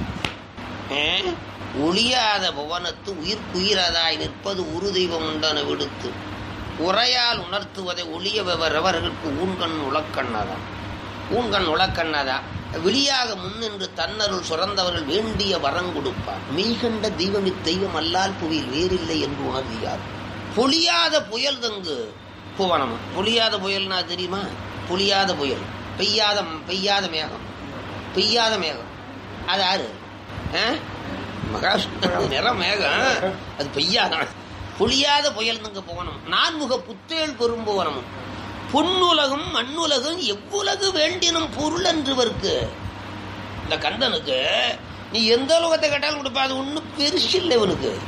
ஒளியாத புவனத்து உயிர்க்குயிரதாய் நிற்பது ஒரு தெய்வம் உண்டான விடுத்து உரையால் உணர்த்துவதை ஒளிய வெவரவர்களுக்கு ஊன்கண் உலக்கண்ணாதான். ஊன்கண் உலக்கண்ணாதான் வெளியாக முன்னின்று தன்னருள் சுரந்தவர்கள் வேண்டிய வரம் கொடுப்பார். மெய்கண்ட தெய்வம் இத்தெய்வம் அல்லால் புவியில் வேறில்லை என்று உணர்வியார். பொழியாத புயல் தங்கு புவனமும். பொழியாத புயல்னா தெரியுமா? பொழியாத புயல், பெய்யாத மேகம். பெய்யாத மேகம் அது யாரு? மகாவிஷ்ணு நிற மேகம், அது பெய்யாத. பொழியாத புயல் தங்கு புவனம். நான்முக புத்தேள் பெரும்புவனமும். பொன்னுலகம் மண்ணுலகம் எவ்வுலகு வேண்டினும் பொருள் என்றுவருக்கு. இந்த கந்தனுக்கு நீ எந்த உலகத்தை கேட்டாலும் கொடுப்பா, அது ஒன்றும் பெருசு இல்லை. இவனுக்கு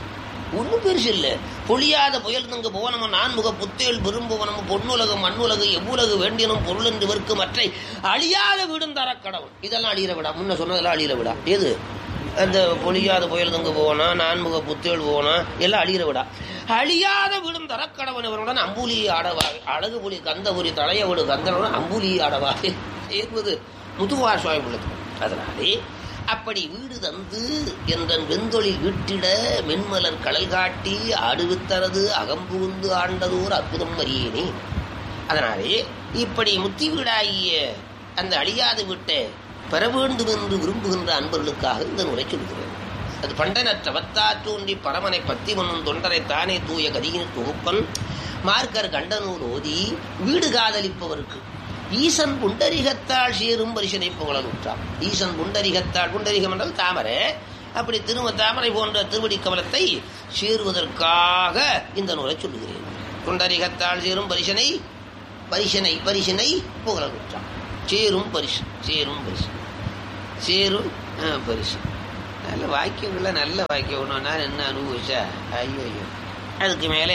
ஒன்றும் பெருசு இல்லை. பொழியாத புயல் தங்கு புவனமும் நான்முக புத்தேள் பெரும்புவனமும் பொன்னுலகம் மண்ணுலகு எவ்வுலகு வேண்டியனும் பொருள் என்று வெறுக்கு மற்ற அழியாத வீடும் தர கடவுள். இதெல்லாம் அழியிற விடா, முன்ன சொன்னதெல்லாம் அழியிற விடா. எது அந்த பொழியாத புயல் தங்கு போனா நான்முக புத்தேள் போனா எல்லாம் அழியிற விடா. அழியாத வீடும் தரக்கடவன் இவருடன் அம்புலி ஆடவாக அழகு புலி கந்தபுரி தலைய வீடு கந்தனுடன் அம்புலி ஆடவாக என்பது முத்துவார் சுவாமி உள்ளது. அதனாலே அப்படி வீடு தந்து என்ற வெந்தொழில் வீட்டிட மென்மலர் கடல் காட்டி அடுவித்தரது அகம்புகுந்து ஆண்டதோர் அற்புதம் அறியேனே. அதனாலே இப்படி முத்தி வீடாகிய அந்த அழியாத வீட்டை பெற வேண்டும் என்று விரும்புகின்ற அன்பர்களுக்காக இந்த நூலை சொல்கிறேன். அது பண்டனற்ற வத்தாற்றூன்றி பரமனை பத்தி மண்ணும் தொண்டரை தானே தூய கதியின் தொகுப்பன் மார்க்கர் கண்டனூர் ஓதி வீடு காதலிப்பவருக்கு ஈசன் புண்டரிகத்தால் சேரும் பரிசனை புகழலுற்றான். ஈசன் புண்டரிகத்தால், புண்டரிகம் என்றால் தாமரை, அப்படி திரும்ப தாமரை போன்ற திருவடி கமலத்தை சேருவதற்காக இந்த நூலை சொல்லுகிறேன். புண்டரிகத்தால் சேரும் பரிசனை பரிசனை பரிசனை புகழலுற்றான். சேரும் பரிசு, சேரும் பரிசு, சேரும் பரிசு. நல்ல வாக்கியங்கள நல்ல வாக்கியம் ஒன்று நான் என்ன அனுபவிச்சா. ஐயோ ஐயோ. அதுக்கு மேலே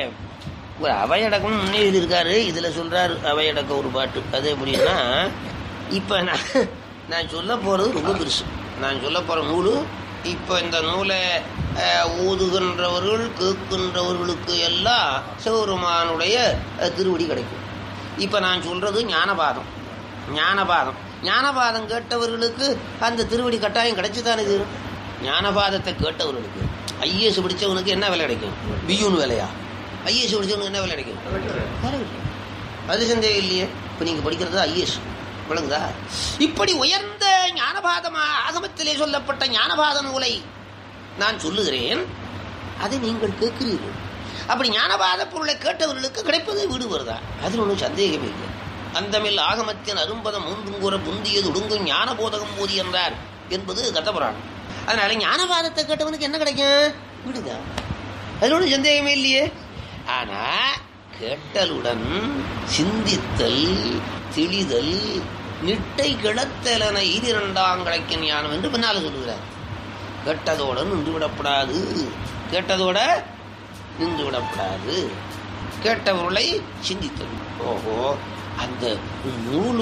ஒரு அவையடக்கம் முன்னே இருக்காரு. இதில் சொல்கிறார் அவையடக்க ஒரு பாட்டு. அது எப்படின்னா, இப்போ நான் சொல்ல போகிறது ரொம்ப பெருசு. நான் சொல்ல போகிற நூல், இப்போ இந்த நூலை ஓதுகின்றவர்கள் கேட்கின்றவர்களுக்கு எல்லாம் சிவபெருமானுடைய திருவடி கிடைக்கும். இப்போ நான் சொல்கிறது ஞானபாதம். ஞானபாதம் ஞானபாதம் கேட்டவர்களுக்கு அந்த திருவடி கட்டாயம் கிடைச்சித்தானே தீரும். ஞானபாதத்தை கேட்டவர்களுக்கு ஐஏஎஸ் பிடிச்சவனுக்கு என்ன வேலை கிடைக்கும்? பியூன்னு வேலையா? ஐஏஎஸ் பிடிச்சவனுக்கு என்ன வேலை கிடைக்கும்? அது சந்தேகம் இல்லையே. இப்போ நீங்கள் படிக்கிறது ஐஏஎஸ், விளங்குதா? இப்படி உயர்ந்த ஞானபாதமா ஆகமத்திலே சொல்லப்பட்ட ஞானபாத நூலை நான் சொல்லுகிறேன். அதை நீங்கள் கேட்கிறீர்கள். அப்படி ஞானபாத பொருளை கேட்டவர்களுக்கு கிடைப்பது வீடு வருதா? அதில் ஒன்றும் சந்தேகமே இல்லை. அந்தமில் ஆகமத்தின் அரும்பதம் மூன்றும் கூற புந்தியது ஒடுங்கும் ஞான போதகம் போதி என்றார் என்பது கதபுராணம். அதனால ஞானபாதத்தை கேட்டவனுக்கு என்ன கிடைக்கும்? வீடுதான். அதில் ஒன்றும் சந்தேகமே இல்லையே. ஆனா கேட்டலுடன் சிந்தித்தல் தெளிதல் நிட்டை கிளத்தலன ஈரிரண்டாம் கிடைக்கும் ஞானம் என்று பின்னால சொல்லுகிறார். கேட்டதோட நின்று விடப்படாது, கேட்டதோட நின்று விடப்படாது, கேட்டவர்களை சிந்தித்தல். ஓஹோ, அந்த நூலு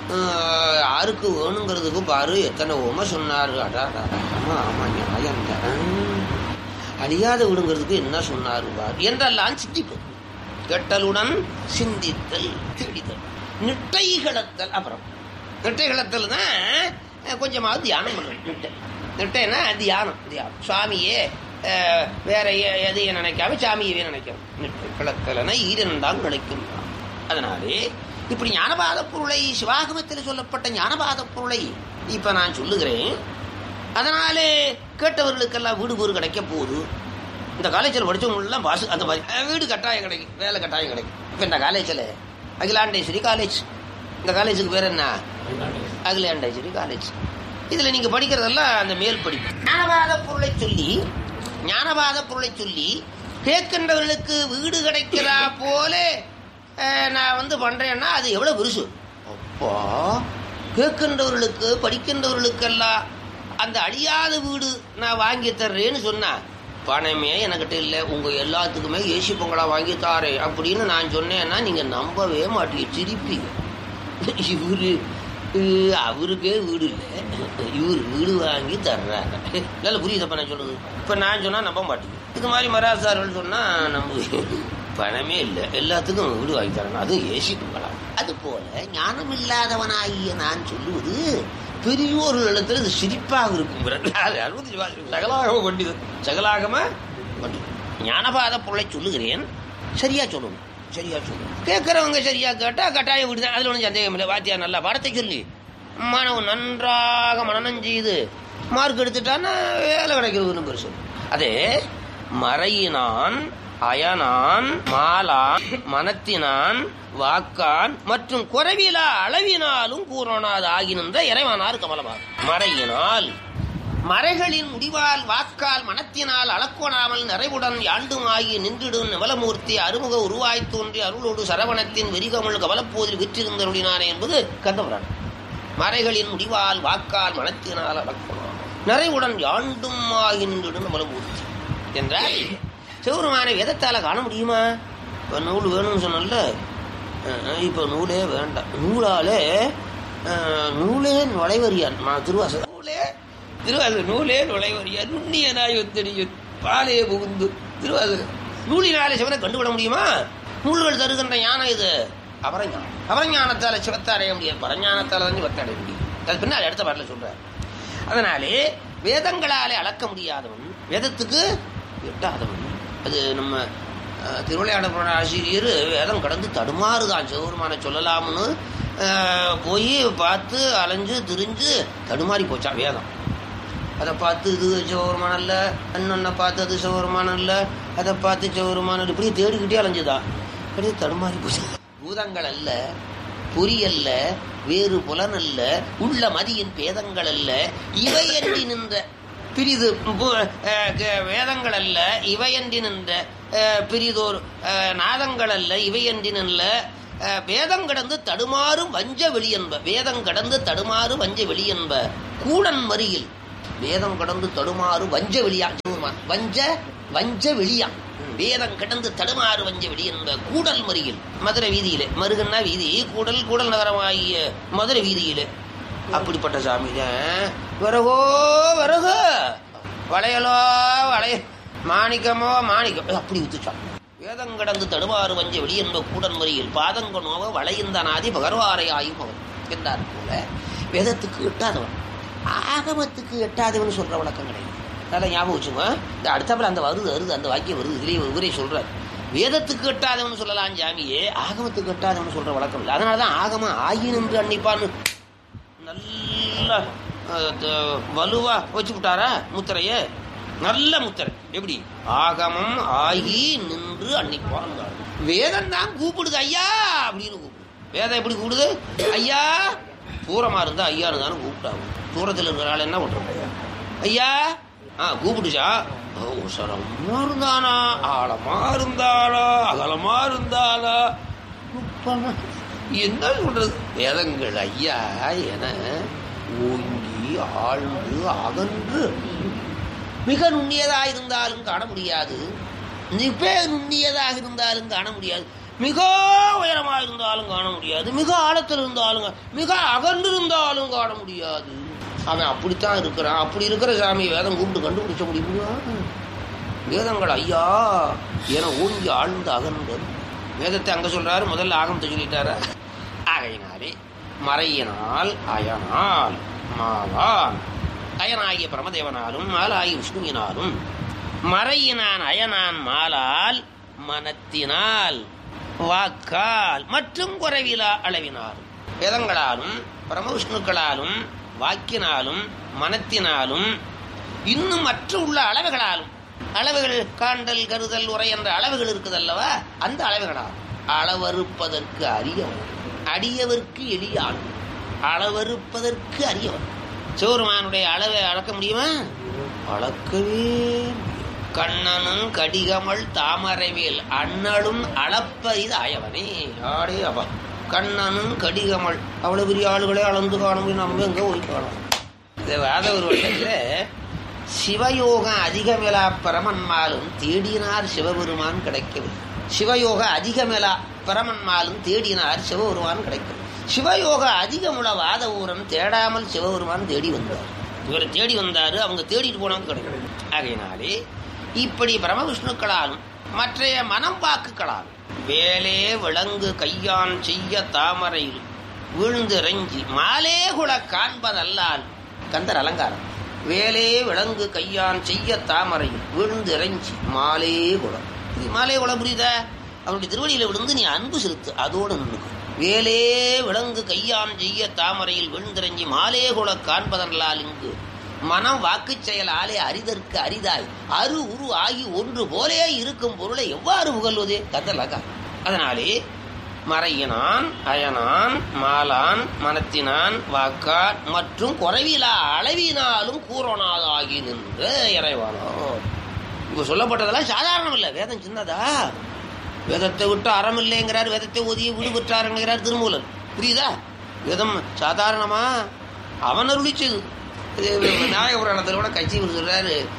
யாருக்கு வேணுங்கிறதுக்கு பாரு எத்தனை உமை சொன்னாரு. ஆமா ஆமா நியாயம் தான். அழியாத விடுங்கிறதுக்கு என்ன சொன்னாரு பாரு என்றெல்லாம் சிந்திப்பது. கேட்டலுடன் சிந்தித்தல் தேடித்தல் நிட்டை கிளத்தல். அப்புறம் நிட்டை கிளத்தல் தான் கொஞ்சமாவது தியானம் பண்ணணும். நிட்டை நிட்டைன்னா தியானம். தியானம் சுவாமியே வேற எதையும் நினைக்காம சாமியவே நினைக்கணும். நிட்டை கிளத்தலனை ஈரண்டாம் கிடைக்கும். அதனாலே இப்படி ஞானபாத பொருளை சிவாகமத்தில் சொல்லப்பட்ட ஞானபாத பொருளை இப்ப நான் சொல்லுகிறேன். அதனாலே கேட்டவர்களுக்கெல்லாம் வீடு பேரு கிடைக்க போகுது. இந்த காலேஜில் படித்தவங்களெல்லாம் பாசு அந்த மாதிரி வீடு கட்டாயம் கிடைக்கும், வேலை கட்டாயம் கிடைக்கும். இப்போ இந்த காலேஜில் அகிலாண்டேஸ்வரி காலேஜ், இந்த காலேஜுக்கு பேர் என்ன? அகிலாண்டேஸ்வரி காலேஜ். இதில் நீங்கள் படிக்கிறதெல்லாம் அந்த மேல் படிப்பு. ஞானபாத பொருளை சொல்லி கேட்கின்றவர்களுக்கு வீடு கிடைக்கிறா போல நான் பண்றேன்னா அது எவ்வளவு பெருசு. அப்போ கேட்கின்றவர்களுக்கு படிக்கின்றவர்களுக்கெல்லாம் அந்த அழியாத வீடு நான் வாங்கி தர்றேன்னு சொன்னா, பணமே எனக்கிட்ட இல்லை, உங்க எல்லாத்துக்குமே ஏசி பொங்கலா வாங்கி தாரேன் அப்படின்னு நான் சொன்னேன்னா நீங்க நம்பவே மாட்டீங்க, சிரிப்பீங்க. இவரு அவருக்கே வீடு இல்லை, இவர் வீடு வாங்கி தர்றாங்க. இல்லை புரியுதப்ப நான் சொல்றது. இப்ப நான் சொன்னா நம்ப மாட்டீங்க. இது மாதிரி மராசார்கள் சொன்னா நம்புவேன். பணமே இல்லை, எல்லாத்துக்கும் வீடு வாங்கி தரணும், அதுவும் ஏசி பொங்கலாம். அது போல ஞானம் இல்லாதவனாகிய நான் சொல்லுவது பெரியோர்கள் இடத்துல இது சிரிப்பாக இருக்கும். சகலாகம பண்டிதர், சகலாகம பண்டிதர் ஞானபாத பொருளை சொல்லுகிறேன். சரியா சொல்லணும், சரியா சொல்லணும். கேட்கறவங்க சரியா கேட்டா கட்டாயம் விடுதான், அதுல ஒன்றும் சந்தேகம் இல்லை. வாத்தியார் நல்லா பாடத்தை சொல்லி மாணவன் நன்றாக மனனம் செய்து மார்க் எடுத்துட்டான்னா வேலை கிடைக்கிறது பெருசு. அதே மறையினான் அயனான் மாலான் மனத்தினான் வாக்கான் மற்றும் குறைவிலா அளவினாலும் கூறனாது ஆகி நின்ற இறைவனார் கமலமார். மறையினால் மறைகளின் முடிவால் வாக்கால் மனத்தினால் அளக்கோணாமல் நிறைவுடன் யாண்டுமாகி நின்றிடும் நிவலமூர்த்தி அருமுக உருவாய் தோன்றி அருளோடு சரவணத்தின் வெறிகமிழ் கவலப்போதில் விற்றிருந்தருளினானே என்பது கந்தபுராணம். மறைகளின் முடிவால் வாக்கால் மனத்தினால் அளக்கோணாமல் நிறைவுடன் யாண்டுமாகி நின்றிடும் நிவலமூர்த்தி. என்றால் சிவபெருமானை வேதத்தால காண முடியுமா? இப்போ நூல் வேணும்னு சொன்னல, இப்போ நூலே வேண்டாம். நூலே நுழைவறியான் திருவாசகம். நூலே நுழைவறியான் நுண்ணியனாய் ஒத்தடியும் பாலையே புகுந்து திருவாசகம். நூலினாலே சிவனை கண்டுவிட முடியுமா? நூல்கள் தருகின்ற ஞானம் இது அபரஞானம். அபரஞானத்தால சிவத்தை அடைய முடியாது, பரஞானத்தால தான் சிவத்தை அடைய முடியும். அது பின்னால் அடுத்த பாட்டில் சொல்றார். அதனாலே வேதங்களாலே அளக்க முடியாதவன், வேதத்துக்கு எட்டாதவன். அது நம்ம திருவிளையாடல் புராண ஆசிரியர் வேதம் கடந்து தடுமாறுதான். சிவபெருமானை சொல்லலாம்னு போய் பார்த்து அலைஞ்சு திரிஞ்சு தடுமாறி போச்சான் வேதம். அதை பார்த்து இது சிவபெருமானம் இல்லை, அண்ணனை பார்த்து அது சிவபெருமானம் இல்லை, அதை பார்த்து சிவபெருமானம் இப்படி தேடிக்கிட்டே அலைஞ்சுதான் அப்படியே தடுமாறி போச்சு. பூதங்கள் அல்ல, பொறி அல்ல, வேறு புலன் அல்ல, உள்ள மதியின் பேதங்கள் அல்ல, இவையன்றி நின்ற பிரிது வேதங்கள் அல்ல, இவையன்றி நின்ற பிரிதோர் நாதங்கள் அல்ல, இவையன்றி நின்ற வேதம் கடந்து தடுமாறும் வஞ்ச வெளி என்ப. வேதம் கடந்து தடுமாறு வஞ்ச வெளி என்ப கூடன் மறியில். வேதம் கடந்து தடுமாறு வஞ்ச வெளியா, வஞ்ச வெளியா. வேதம் கடந்து தடுமாறு வஞ்ச வெளி என்ப கூடல் மறியில். மதுரை வீதியிலே, மருகன்னா வீதி, கூடல் நகரமாகிய மதுரை வீதியிலே அப்படிப்பட்ட சாமி விறகோ விறகு, வளையலோ வளைய, மாணிக்கமோ மாணிக்கம், அப்படி வித்துச்சான். வேதம் கடந்து தடுமாறு வஞ்ச வெளி என்ப கூடன் மறியில் பாதங்க நோவ வளையந்தனாதி பகர்வாரை ஆயும் அவன் என்றார் போல வேதத்துக்கு எட்டாதவன், ஆகமத்துக்கு எட்டாதவன் சொல்ற வழக்கம் கிடையாது. அதெல்லாம் ஞாபகம் வச்சுங்க. இந்த அடுத்தப்பல அந்த வருது அந்த வாக்கியம் வருது, இதுலேயே இவரே சொல்றார். வேதத்துக்கு எட்டாதவன் சொல்லலாம் ஜாமியே, ஆகமத்துக்கு எட்டாதவன் சொல்ற வழக்கம் இல்லை. அதனாலதான் ஆகமம் ஆகி நின்று அன்னிப்பான்னு நல்ல வலுவா வச்சு விட்டாரா முத்திரைய, நல்ல முத்திரை. எப்படி? ஆகமம் ஆகி நின்று அன்னிப்பான். வேதம் தான் கூப்பிடுது ஐயா அப்படின்னு கூப்பிடுது. வேதம் எப்படி கூப்பிடுது? ஐயா. தூரமா இருந்தா ஐயான்னு தானே கூப்பிட்டாங்க. தூரத்தில் இருக்கிறாள் என்ன பண்றாங்க? ஐயா கூப்பிடுச்சா, உசரமா இருந்தானா, ஆழமா இருந்தாளா, அகலமா இருந்தாளா, என்ன சொல்றது? வேதங்கள் ஐயா என ஓங்கி ஆழ்ந்து அகன்று மிக நுண்ணியதாக இருந்தாலும் காண முடியாது, மிக நுண்ணியதாக இருந்தாலும் காண முடியாது, மிக உயரமாக இருந்தாலும் காண முடியாது, மிக ஆழத்தில் இருந்தாலும், மிக அகன்று இருந்தாலும் காண முடியாது. அவன் அப்படித்தான் இருக்கிறான். அப்படி இருக்கிற சாமி வேதம் கூப்பிட்டு கண்டுபிடிச்ச முடியுமா? வேதங்கள் ஐயா என ஓங்கி ஆழ்ந்து அகன்று. வேதத்தை அங்க சொல்றாரு, முதல்ல ஆகமத்தை சொல்லிட்டாரா. ஆகையினாலே மறையினால் அயனால் மாவான், அயனாகிய பிரமதேவனாலும் மாலாகிய விஷ்ணுவினாலும், மறையினான் அயனான் மாலால் மனத்தினால் வாக்கால் மற்றும் குறைவிலா அளவினாலும். வேதங்களாலும் பிரமவிஷ்ணுக்களாலும் வாக்கினாலும் மனத்தினாலும் இன்னும் மற்ற உள்ள அளவுகளாலும், அளவுகள் காண்டல் கருதல் உரை என்ற அளவுகள் இருக்குது அல்லவா, அந்த அளவுகளால் அளவறுப்பதற்கு அரியவன், அடியவர்க்கு எளியான், அளவறுப்பதற்கு அரியவன். சிவபெருமானுடைய அளவை அளக்க முடியுமா? அளக்கவே. கண்ணனும் கடிகமல் தாமரைவேல் அண்ணலும் அளப்பரிது ஆயவனே. ஆடே அப்பா, கண்ணனும் கடிகமல் அவ்வளவு பெரிய ஆளுகளே அளந்து காண முடியும், நம்ம எங்க போய் காணும். இந்த வாத ஒரு வட்டத்தில் சிவயோக அதிகமெலா பரமன்மாலும் தேடினார் சிவபெருமான் கிடைக்கவில்லை. சிவயோக அதிகமெலா பரமன்மாலும் தேடினார் சிவபெருமான் கிடைக்கவில்லை. சிவயோக அதிகமுள்ள வாத ஊரன் தேடாமல் சிவபெருமான் தேடி வந்தார். இவர் தேடி வந்தாரு, அவங்க தேடிட்டு போனாங்க கிடைக்கவில்லை. ஆகையினாலே இப்படி பிரமவிஷ்ணுக்களாலும் மற்றைய மனம் வாக்குகளாலும் வேலே விளங்கு கையான் செய்ய தாமரையில் வீழ்ந்திறங்கி மாலே குல காண்பதல்லால். கந்தர் அலங்காரம். வேலே விளங்கு கையான் செய்ய தாமரையில் வீழ்ந்திறங்கி மாலே குலம். இது மாலே குலம் புரியுதா? அவனுடைய திருவடியில விழுந்து நீ அன்பு செலுத்து, அதோடு நின்றுக்கும். வேலே விளங்கு கையான் செய்ய தாமரையில் விழுந்திறங்கி மாலே குல காண்பதல்லால் இங்கு மனம் வாக்கு செயலாலே அரிதற்கு அரிதாய் அரு உரு ஆகி ஒன்று போலே இருக்கும் பொருளை எவ்வாறு புகழ்வதே? கந்தலகா. அதனாலே மறையினான் அயனான் மாலான் மனத்தினான் வாக்கான் மற்றும் குறைவிலா அளவினாலும் கூறனாதாகி நின்ற இறைவானோ. இப்ப சொல்லப்பட்டதெல்லாம் சாதாரணம் இல்லை. வேதம் சின்னதா? வேதத்தை விட்டு அறம் இல்லைங்கிறார், வேதத்தை ஒதிய வீடு பெற்றாருங்கிறார் திருமூலன். புரியுதா? வேதம் சாதாரணமா? அவன் அருளிச்சது. விநாயக புராணத்தில் கூட கட்சி சொல்றாரு,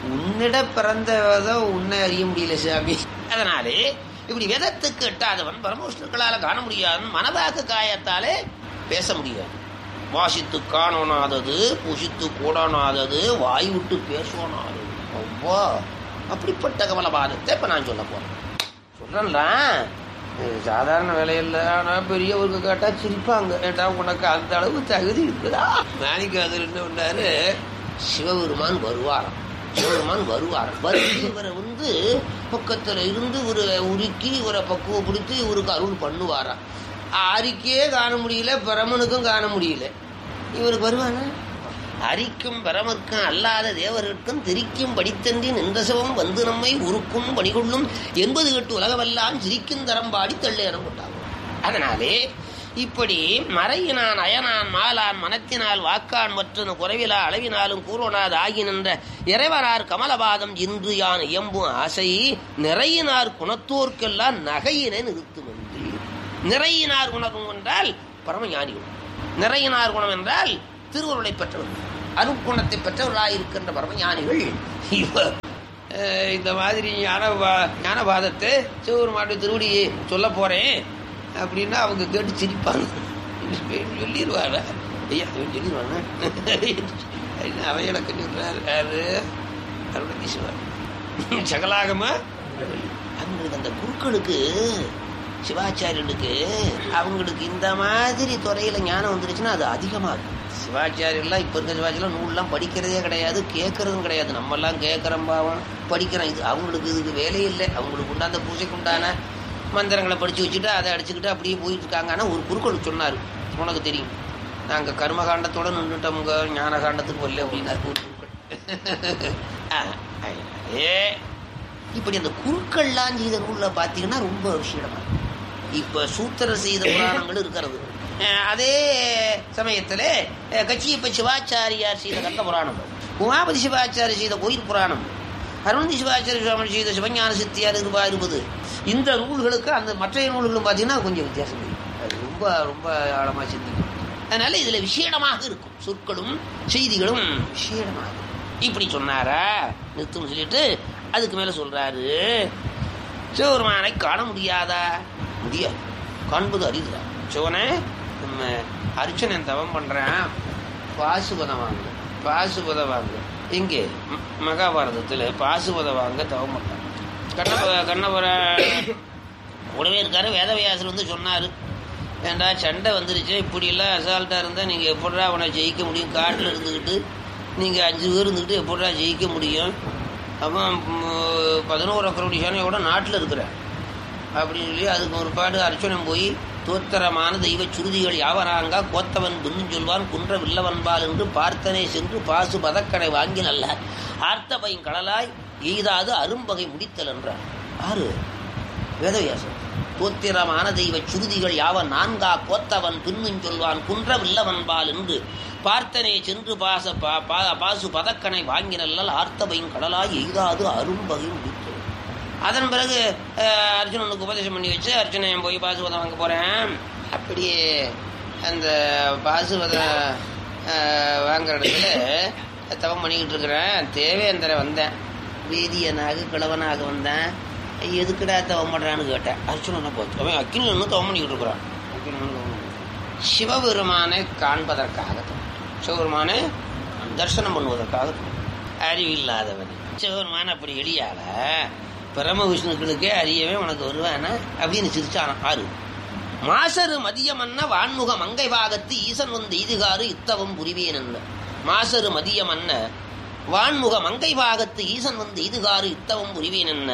உன்னிட பிறந்தவதோ உன்னை அறிய முடியல சாமி. அதனாலே இப்படி வேதத்துக்கு எட்டாதவன் பரமவிஷ்ணுக்களால காண முடியாது, மனவாக்கு காயத்தாலே பேச முடியாது. வாசித்து காணோனாதது, புசித்து கூடனாதது, வாய் விட்டு பேசோனாதது. அவ்வா அப்படிப்பட்ட கமலபாதத்தை இப்ப நான் சொல்ல போறேன். சொல்றேன்ல, சாதாரண வேலையில். ஆனால் பெரியவருக்கு கேட்டா சிரிப்பாங்க. கேட்டா உனக்கு அந்த அளவு தகுதி இருக்குதா? நாளைக்கு அது என்ன பண்ணாரு, சிவபெருமான் வருவாராம். சிவபெருமான் வருவாராம். இவரை பக்கத்துல இருந்து ஒரு உருக்கி இவரை பக்குவப்படுத்தி இவருக்கு அருள் பண்ணுவாராம். அரிக்கே காண முடியல, பிரமனுக்கும் காண முடியல. இவருக்கு வருவானா? அரிக்கும் பரமர்க்கும் அல்லாத தேவர்களுக்கும் திரிக்கும் படித்தன்றி நின்றசவம் வந்து நம்மை உருக்கும் பணிகொள்ளும் 88 உலகமெல்லாம் சிரிக்கும் தரம் பாடி தள்ளேறம் கொண்டாங்க. அதனாலே இப்படி மறையினான் அயனான் மாலான் மனத்தினால் வாக்கான் மற்றும் குறைவிலா அளவினாலும் கூறோனாது ஆகி நின்ற இறைவனார் கமலபாதம் இன்று யான் இயம்பும் ஆசை நிறையினார் குணத்தோர்க்கெல்லாம் நகையினை நிறுத்தும் என்று. நிறையினார் குணம் என்றால் பரமஞானிகள், நிறையினார் குணம் என்றால் திருவருளை பெற்றவர்கள், அருட்குணத்தை பெற்றவர்களாயிருக்கின்ற பரமஞானிகள். இந்த மாதிரி ஞானபாதத்தை சிவபெருமானுடைய திருவடியை சொல்ல போறேன் அப்படின்னா அவங்க கேட்டு சிரிப்பாங்க. சொல்லிடுவாங்க, ஐயா சொல்லிடுவாங்க. அவையடக்க சொல்றாரு அருணதீஸ்வரர் சகலாகமா. அவங்களுக்கு அந்த குருக்களுக்கு, சிவாச்சாரியர்களுக்கு, அவங்களுக்கு இந்த மாதிரி துறையில ஞானம் வந்துருச்சுன்னா அது அதிகமா இருக்கும். சிவாச்சாரியெல்லாம் இப்போ இருக்க சிவாச்சாரியம் நூல்லாம் படிக்கிறதே கிடையாது, கேட்கறதும் கிடையாது. நம்மெல்லாம் கேட்குறோம், பாவம் படிக்கிறோம். இது அவங்களுக்கு இதுக்கு வேலையே இல்லை. அவங்களுக்கு உண்டான பூஜைக்கு உண்டான மந்திரங்களை படித்து வச்சுட்டு அதை அடிச்சுக்கிட்டு அப்படியே போயிட்டு இருக்காங்க. ஆனால் ஒரு குருக்கள் சொன்னார், உனக்கு தெரியும், நாங்கள் கர்மகாண்டத்தோடு நின்றுட்டோங்க, ஞான காண்டத்துக்கு வரல அப்படின்னாரு குருக்கள். இப்படி அந்த குருக்கள்லாம் செய்த நூலில் பார்த்தீங்கன்னா ரொம்ப விஷயமா இருக்கும். இப்போ சூத்திரர் செய்த புராணங்கள் இருக்கிறது. அதே சமயத்தில் கச்சியப்ப சிவாச்சாரியார் செய்த கந்த புராணம், உமாபதி சிவாச்சாரி செய்த கோயில் புராணம், அருணந்தி சிவாச்சாரிய சுவாமி செய்த சிவஞான சித்தியார் இருப்பது. இந்த நூல்களுக்கு அந்த மற்ற நூல்களும் பார்த்தீங்கன்னா கொஞ்சம் வித்தியாசம் இருக்கு. அது ரொம்ப ரொம்ப ஆழமாக சிந்திக்கும். அதனால இதில் விசேடமாக இருக்கும், சொற்களும் செய்திகளும் விசேடமாக. இப்படி சொன்னாரா நிறுத்தும் சொல்லிட்டு அதுக்கு மேலே சொல்றாரு, சிவபெருமானை காண முடியாதா? முடியாது, காண்பது அரிதுதான். சிவனை நம்ம அர்ச்சனை தவம் பண்றேன், பாசுபதம் வாங்க, பாசுபதம் வாங்க. இங்கே மகாபாரதத்தில் பாசுபதம் வாங்க தவம் பண்றான். கண்ணபுர உடவே இருக்காரு. வேதவியாசர் சொன்னாரு, ஏண்டா சண்டை வந்துருச்சு, இப்படியெல்லாம் அசால்ட்டாக இருந்தால் நீங்கள் எப்படா அவனை ஜெயிக்க முடியும்? காட்டில் இருந்துக்கிட்டு நீங்கள் 5 பேர் இருந்துக்கிட்டு எப்படா ஜெயிக்க முடியும்? அவன் 11 அக்கரோடி சேனையோட நாட்டில் இருக்கிறான் அப்படின்னு சொல்லி அதுக்கு ஒரு பாடு அர்ச்சனை போய், தோத்திரமான தெய்வ சுருதிகள் யாவராங்கா கோத்தவன் பின்னு சொல்வான் குன்ற வில்லவன்பால் என்று பார்த்தனை சென்று பாசு பதக்கடை வாங்கி நல்ல ஆர்த்தபையும் கடலாய் எய்தாது அரும்பகை முடித்தல் என்றார். ஆறு வேதவியாசம். தோத்திரமான தெய்வ சுருதிகள் யாவன் நான்கா கோத்தவன் பின்னும் சொல்வான் குன்ற வில்லவன்பால் என்று பார்த்தனை சென்று பாசு பதக்கனை வாங்கி நல்லல் ஆர்த்தபையும் கடலாய் எய்தாது அரும்பகை முடித்தல். அதன் பிறகு அர்ஜுனனுக்கு உபதேசம் பண்ணி வச்சு, அர்ஜுனன் போய் பாசுபதம் வாங்க போகிறேன். அப்படியே அந்த பாசுபதம் வாங்குற இடத்துல தவம் பண்ணிக்கிட்டு இருக்கிறேன். தேவேந்திர வந்தேன், வேதியனாக கிழவனாக வந்தேன். எதுக்குடா தவம் பண்ணுறான்னு கேட்டேன். அர்ஜுனனை பார்த்து அவன் அக்கினில் இன்னும் தவம் பண்ணிக்கிட்டு இருக்கிறான். சிவபெருமானை காண்பதற்காக, சிவபெருமானை தரிசனம் பண்ணுவதற்காக. அறிவில்லாதவன் சிவபெருமான் அப்படி எளியால பரம விஷ்ணுக்களுக்கே அறியவே உனக்கு வருவானா அப்படின்னு சிரிச்சானான். ஆறு மாசரு மதியமன்ன வான்முக மங்கை பாகத்து ஈசன் வந்து எய்துகாரு இத்தவம் புரிவேன் என்ன. மாசரு மதியமன்ன வான்முக மங்கை பாகத்து ஈசன் வந்து எய்துகாரு இத்தவம் புரிவேன் என்ன.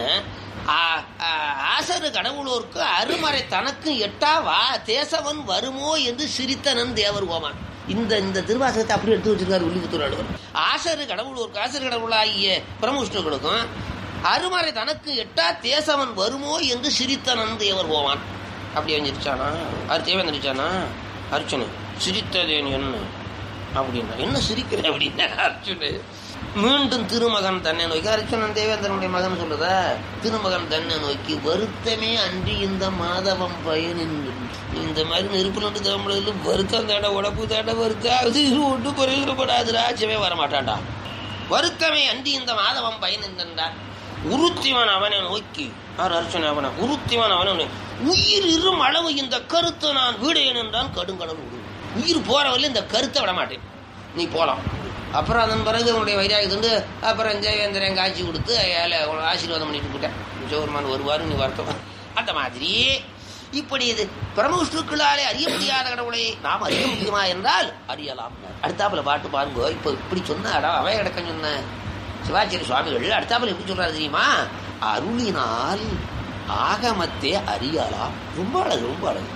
ஆசரு கடவுளோர்க்கு அருமறை தனக்கு எட்டா வா தேசவன் வருமோ என்று சிரித்தனன் தேவர் கோமான். இந்த திருவாசகத்தை அப்படி எடுத்து வச்சிருக்காரு உள்ளிபுத்தூர். ஆசரு கடவுளோர்க்கு, ஆசரு கடவுளாகிய பிரம்மவிஷ்ணுக்களுக்கும் அருமறை தனக்கு எட்டா தேசவன் வருமோ என்று சிரித்தனன் தேவர் கோமான். அப்படி சிரிச்சானா? தேவன் சிரிச்சானா? அர்ச்சனை சிரித்ததேன் என்ன அப்படின்னா, என்ன சிரிக்கிறேன் அப்படின்னா அர்ச்சனை மீண்டும் திருமகன் தன்னை நோக்கி, அர்ச்சனன் தேவேந்திரனுடைய மகன் சொல்லுதா, திருமகன் தன்னை நோக்கி வருத்தமே அன்றி இந்த மாதவம் பயனின். இந்த மாதிரி நெருப்புல தமிழில் வருத்தம் தேட உடம்பு தேட வருத்தம் அது ஒன்று குறையிடப்படாது, ராஜ்யமே வரமாட்டான்டா. வருத்தமே அன்றி இந்த மாதவம் பயன் என்றார். உருத்திவன் அவனை நோக்கி அர்ச்சனை அவனை உருத்திவன் அவனை உயிர் இரும் அளவு இந்த கருத்தை நான் விடேன் என்றான். கடுங்கடல் விடு, உயிர் போறவர்கள் இந்த கருத்தை விட மாட்டேன், நீ போலாம். அப்புறம் அதன் பிறகு உன்னுடைய வைராகத்துண்டு அப்புறம் ஜெயவேந்திரன் காட்சி கொடுத்து ஆசீர்வாதம் பண்ணிட்டு போட்டேன். சிவபெருமான் வருவாரு, நீ வருத்தம். அந்த மாதிரி இப்படி இது பிரமவிஷ்ணுக்களாலே அறிய முடியாத கடவுளை நாம் அறிய முடியுமா என்றால் அறியலாம். அடுத்தாப்புல பாட்டு பாருங்க. இப்ப இப்படி சொன்ன அவை அடக்கம் சொன்ன சிவாச்சாரிய சுவாமிகள் அடுத்தாப்புல எப்படி சொல்றாரு தெரியுமா? அருளினால் ஆகமத்தை அறியலாம். ரொம்ப அழகு, ரொம்ப அழகு.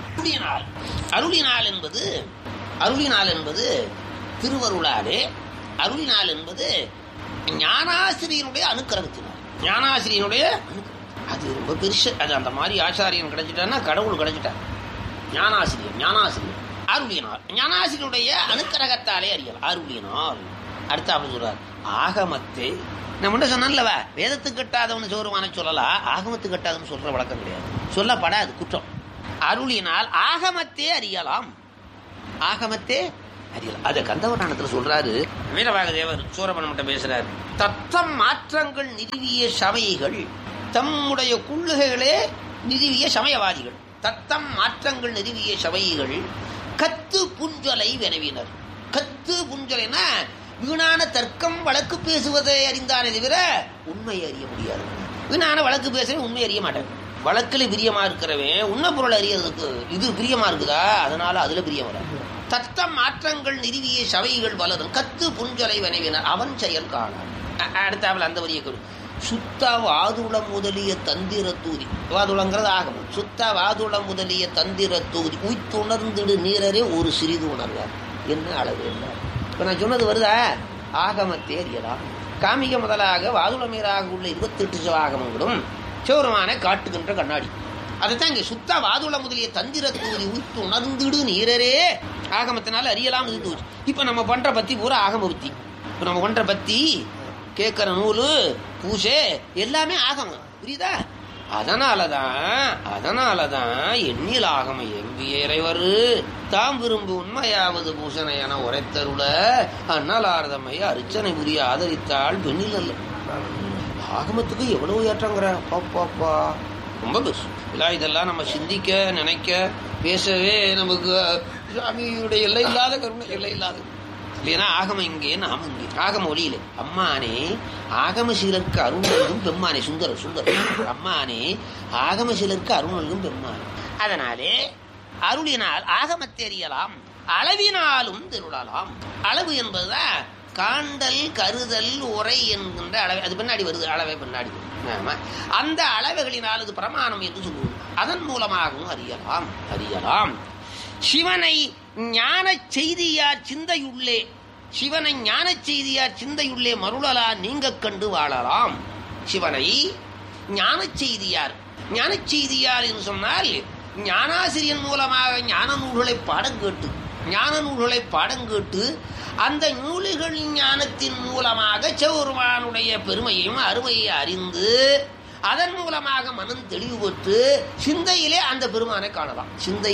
அருளினால் என்பது திருவருளாலே, அருளினால் என்பது ஞானாசிரியனுடைய அனுக்கிரகத்தினால். ஞானாசிரியனுடைய அது ரொம்ப பெருசு. அது அந்த மாதிரி ஆச்சாரியன் கிடைச்சிட்டான்னா கடவுள் கிடைச்சிட்டார். ஞானாசிரியர் அருளினால், ஞானாசிரியனுடைய அனுக்கிரகத்தாலே அறியலாம். அருளினால் அடுத்த சொல்றார் ஆகமத்தை. நம்ம என்ன சொன்னல்லவா, வேதத்துக்கு கட்டாதவனு சோறுமான சொல்லலாம், ஆகமத்துக்கு கட்டாதவனு சொல்ற வழக்கம் கிடையாது, சொல்லப்படாது, குற்றம். அருளினால் ஆகமத்தே அறியலாம். ஆகமத்தே அறியலாம். அதை கந்தவராணத்தில் சொல்றாரு. வீரவாக தேவர் சூரபன்மட்ட பேசுறாரு. தத்தம் மாற்றங்கள் நிறுவிய சமயிகள், தம்முடைய குள்ளுகைகளே நிறுவிய சமயவாதிகள். தத்தம் மாற்றங்கள் நிறுவிய சபைகள் கத்து புஞ்சலை வினவினர். கத்து புஞ்சலைனா வீணான தர்க்கம் வழக்கு பேசுவதை அறிந்தானே தவிர உண்மையை அறிய முடியாது. வீணான வழக்கு பேசுறவன் உண்மை அறிய மாட்டேன். வழக்குல பிரியமா இருக்கிறவன் உண்மை பொருள் அறியறதுக்கு இது பிரியமா இருக்குதா, அதனால அதுல பிரியம் வராது. தத்தம் மாற்றங்கள் நிறுவிய சபைகள் வளரும் கத்து புஞ்சலை வினவினர் அவன் செயல் காணார். அடுத்தாவில் அந்த வரிய கொடு. சுத்த வாதுள முதலிய தந்திர தூதி, வாதுளங்கிறது ஆகமம். சுத்த வாதுள முதலிய தந்திர தூதி உய்த்துணர்ந்திடு நீரரே ஒரு சிறிது உணர்வார் என்ன அளவு என்றார். இப்ப நான் சொன்னது வருதா? ஆகமத்தை அறியலாம். காமிக முதலாக வாதுளமீராக உள்ள 28 சிவாகமங்களும் சிவருமானை காட்டுகின்ற கண்ணாடி. அதைத்தான் இங்க சுத்த வாதுள முதலிய தந்திர தூதி உய்த்து உணர்ந்திடு நீரரே ஆகமத்தினால அறியலாம். இப்ப நம்ம பண்ற பத்தி பூரா ஆகம புத்தி. இப்ப நம்ம பண்ற பத்தி கேட்கிற நூலு பூஜை எல்லாமே ஆகமம், புரியுதா? அதனாலதான் எண்ணில் ஆகம எம்பிய இறைவர் தாம் விரும்பு உண்மையாவது பூசனை என உரைத்தருள அண்ணலார்தமை அர்ச்சனை புரிய ஆதரித்தாள் பெண்ணில் அல்ல. ஆகமத்துக்கு எவ்வளவு ஏற்றங்கிற பாப்பா ரொம்ப பெருசு. இதெல்லாம் நம்ம சிந்திக்க நினைக்க பேசவே நமக்கு சாமியுடைய எல்லை இல்லாத கருணை, எல்லை இல்லாத இல்லையா? ஆகம இங்கே நாம இங்கே ஆகம ஒளியிலே அம்மானே ஆகம சிலருக்கு அருணல்கும் பெம்மானே. சுந்தர அம்மானே ஆகம சிலருக்கு அருணல்கும் பெம்மானே. அதனாலே அருளினால் ஆகமத்தை அறியலாம், அளவினாலும் திருளலாம். அளவு என்பதுதான் காண்டல் கருதல் உரை என்கின்ற அளவை. அது பின்னாடி வருது, அளவை பின்னாடி. அந்த அளவுகளினால் அது பிரமாணம் என்று சொல்லுவோம். அதன் மூலமாகவும் அறியலாம். சிவனை ஞான செய்தியார் சிந்தையுள்ளே, சிவனை ஞான செய்தியார் சிந்தையுள்ளே மருளலா நீங்க கண்டு வாழலாம். சிவனை ஞான செய்தியார் என்று சொன்னால் ஞானாசிரியன் மூலமாக ஞான நூல்களை பாடம் கேட்டு அந்த நூல்களின் ஞானத்தின் மூலமாக சிவபெருமானுடைய பெருமையையும் அருமையை அறிந்து அதன் மூலமாக மனம் தெளிவு பெற்று சிந்தையிலே அந்த பெருமானை காணலாம்.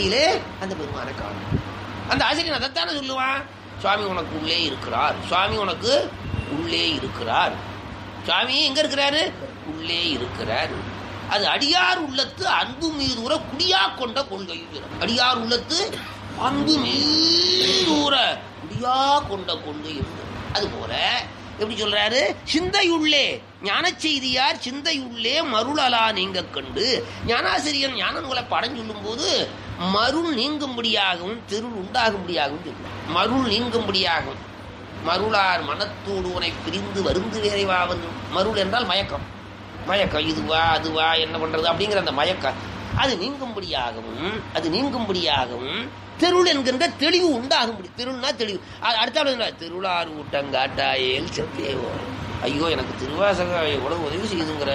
அந்த ஆசிரியர் அதைத்தானே சொல்லுவான். சுவாமி உனக்கு உள்ளே இருக்கிறார், சுவாமி உனக்கு உள்ளே இருக்கிறார். சுவாமி எங்க இருக்கிறாரு? உள்ளே இருக்கிறார். அது அடியார் உள்ளத்து அன்பு மீதுற குடியா கொண்ட கொள்கை. அடியார் உள்ளத்து அன்பு மீதுற குடியா கொண்ட கொள்கை. அதுபோல எப்படி சொல்றாரு? சிந்தையுள்ளே ஞான செய்தியார் சிந்தையுள்ளே மருளலா நீங்க கண்டு. ஞானாசிரியன் ஞான நூலை படம் சொல்லும் போது மருள் நீங்கும்படியாகவும் திருள் உண்டாகும்படியாகவும் சொல்லுவார். மருள் நீங்கும்படியாகும். மருளார் மனத்தோடு உனை பிரிந்து வருந்து வேறைவாவது. மருள் என்றால் மயக்கம். இதுவா அதுவா என்ன பண்றது அப்படிங்கிற அந்த மயக்கம் அது நீங்கும்படியாகவும் தெருள் என்கின்ற தெளிவு உண்டாகும்படி. தெருள்னா தெளிவு. அடுத்த திருளார் ஊட்டங்காட்டாயேல் செத்தேவோ. ஐயோ எனக்கு திருவாசகம் எவ்வளவு உதவி செய்யுதுங்கிற.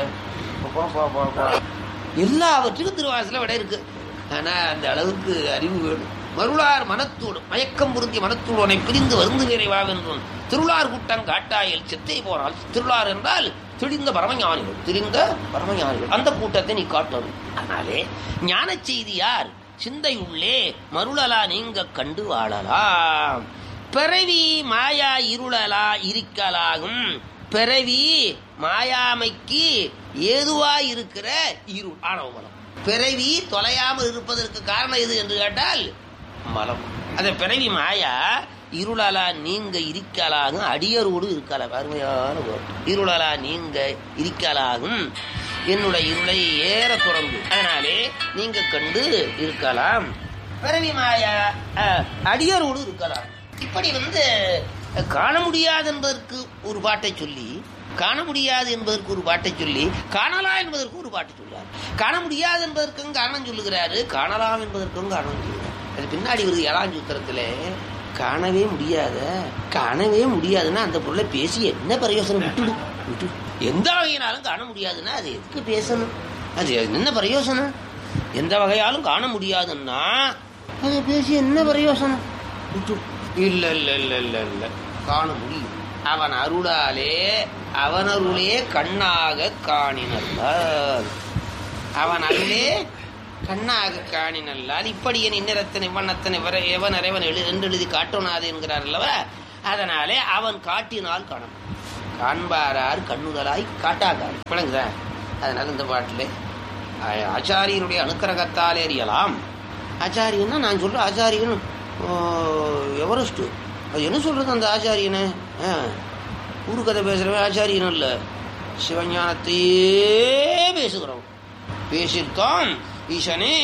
எல்லாவற்றுக்கும் திருவாசல விட இருக்கு. ஆனா அந்த அளவுக்கு அறிவு வேணும். மருளார் மனத்தோடு மயக்கம் பொருந்திய மனத்தோடு உன்னை பிரிந்து வருந்து வேறைவாவென்றும் திருளார் கூட்டம் காட்டாயல் செத்தை போனால். திருளார் என்றால் தெரிந்த பரமஞானிகள். அந்த கூட்டத்தை நீ காட்டணும். அதனாலே ஞான செய்தியார் சிந்தையுள்ளே மருளலா நீங்க கண்டு வாழலாம். பிறவி மாயா இருளலா இருக்கலாகும் பிறவி மாயாமைக்கு ஏதுவாய் இருக்கிற இருள் ஆணவ மலம். பிறவி தொலையாமல் இருப்பதற்கு காரணம் எது என்று கேட்டால் மலம். அந்த பிறவி மாயா இருளலா நீங்க இருக்கலாகும் அடியரோடு இருக்கலாம். அருமையான இருளலா நீங்க இருக்கலாகும் என்னுடைய இருளை ஏற துறந்து அதனாலே நீங்க கண்டு இருக்கலாம். பிறவி மாயா அடியரோடு இருக்கலாம். இப்படி காண முடியாது என்பதற்கு ஒரு பாட்டை சொல்லி, காண முடியாது என்பதற்கு ஒரு பாட்டை சொல்லி, காணலாம் என்பதற்கு ஒரு பாட்டை சொல்றார். காண முடியாது என்பதற்கும் காரணம் சொல்லுகிறாரு, காணலாம் என்பதற்கும் காரணம் சொல்லுகிறார். அது பின்னாடி வருது 7ஆம் சூத்திரத்துல. காணவே முடியாதுன்னா அந்த பொருளை பேசி என்ன பிரயோசனம்? விட்டு எந்த வகையினாலும் காண முடியாதுன்னா அது எதுக்கு பேசணும்? அது என்ன பிரயோசனம்? எந்த வகையாலும் காண முடியாதுன்னா அதை பேசி என்ன பிரயோசனம்? விட்டு இல்ல இல்ல இல்ல இல்ல இல்ல காண முடியும். அவன் அருளாலே அவனருளே கண்ணாக காணினல்லால், அவன் அருளே கண்ணாக காணினல்லால் இப்படி என் இன்னரத்தனை வண்ணத்தனை எவன் அறைவன் என்று எழுதி காட்டோனாது என்கிறார் அல்லவா. அதனாலே அவன் காட்டினால் காணும். காண்பாரார் கண்ணுதலாய் காட்டாக்கார். விளங்குதா? அதனால இந்த பாட்டில் ஆச்சாரியனுடைய அனுக்கிரகத்தால் அறியலாம். ஆச்சாரியன்னா நான் சொல்ற ஆச்சாரியன் எவரெஸ்ட். அது என்ன சொல்றது அந்த ஆச்சாரியனை? ஊருக்கதை பேசுறவன் ஆச்சாரியன் இல்ல, சிவஞானத்தையே பேசுகிறவன். பேசித்தான் ஈசனே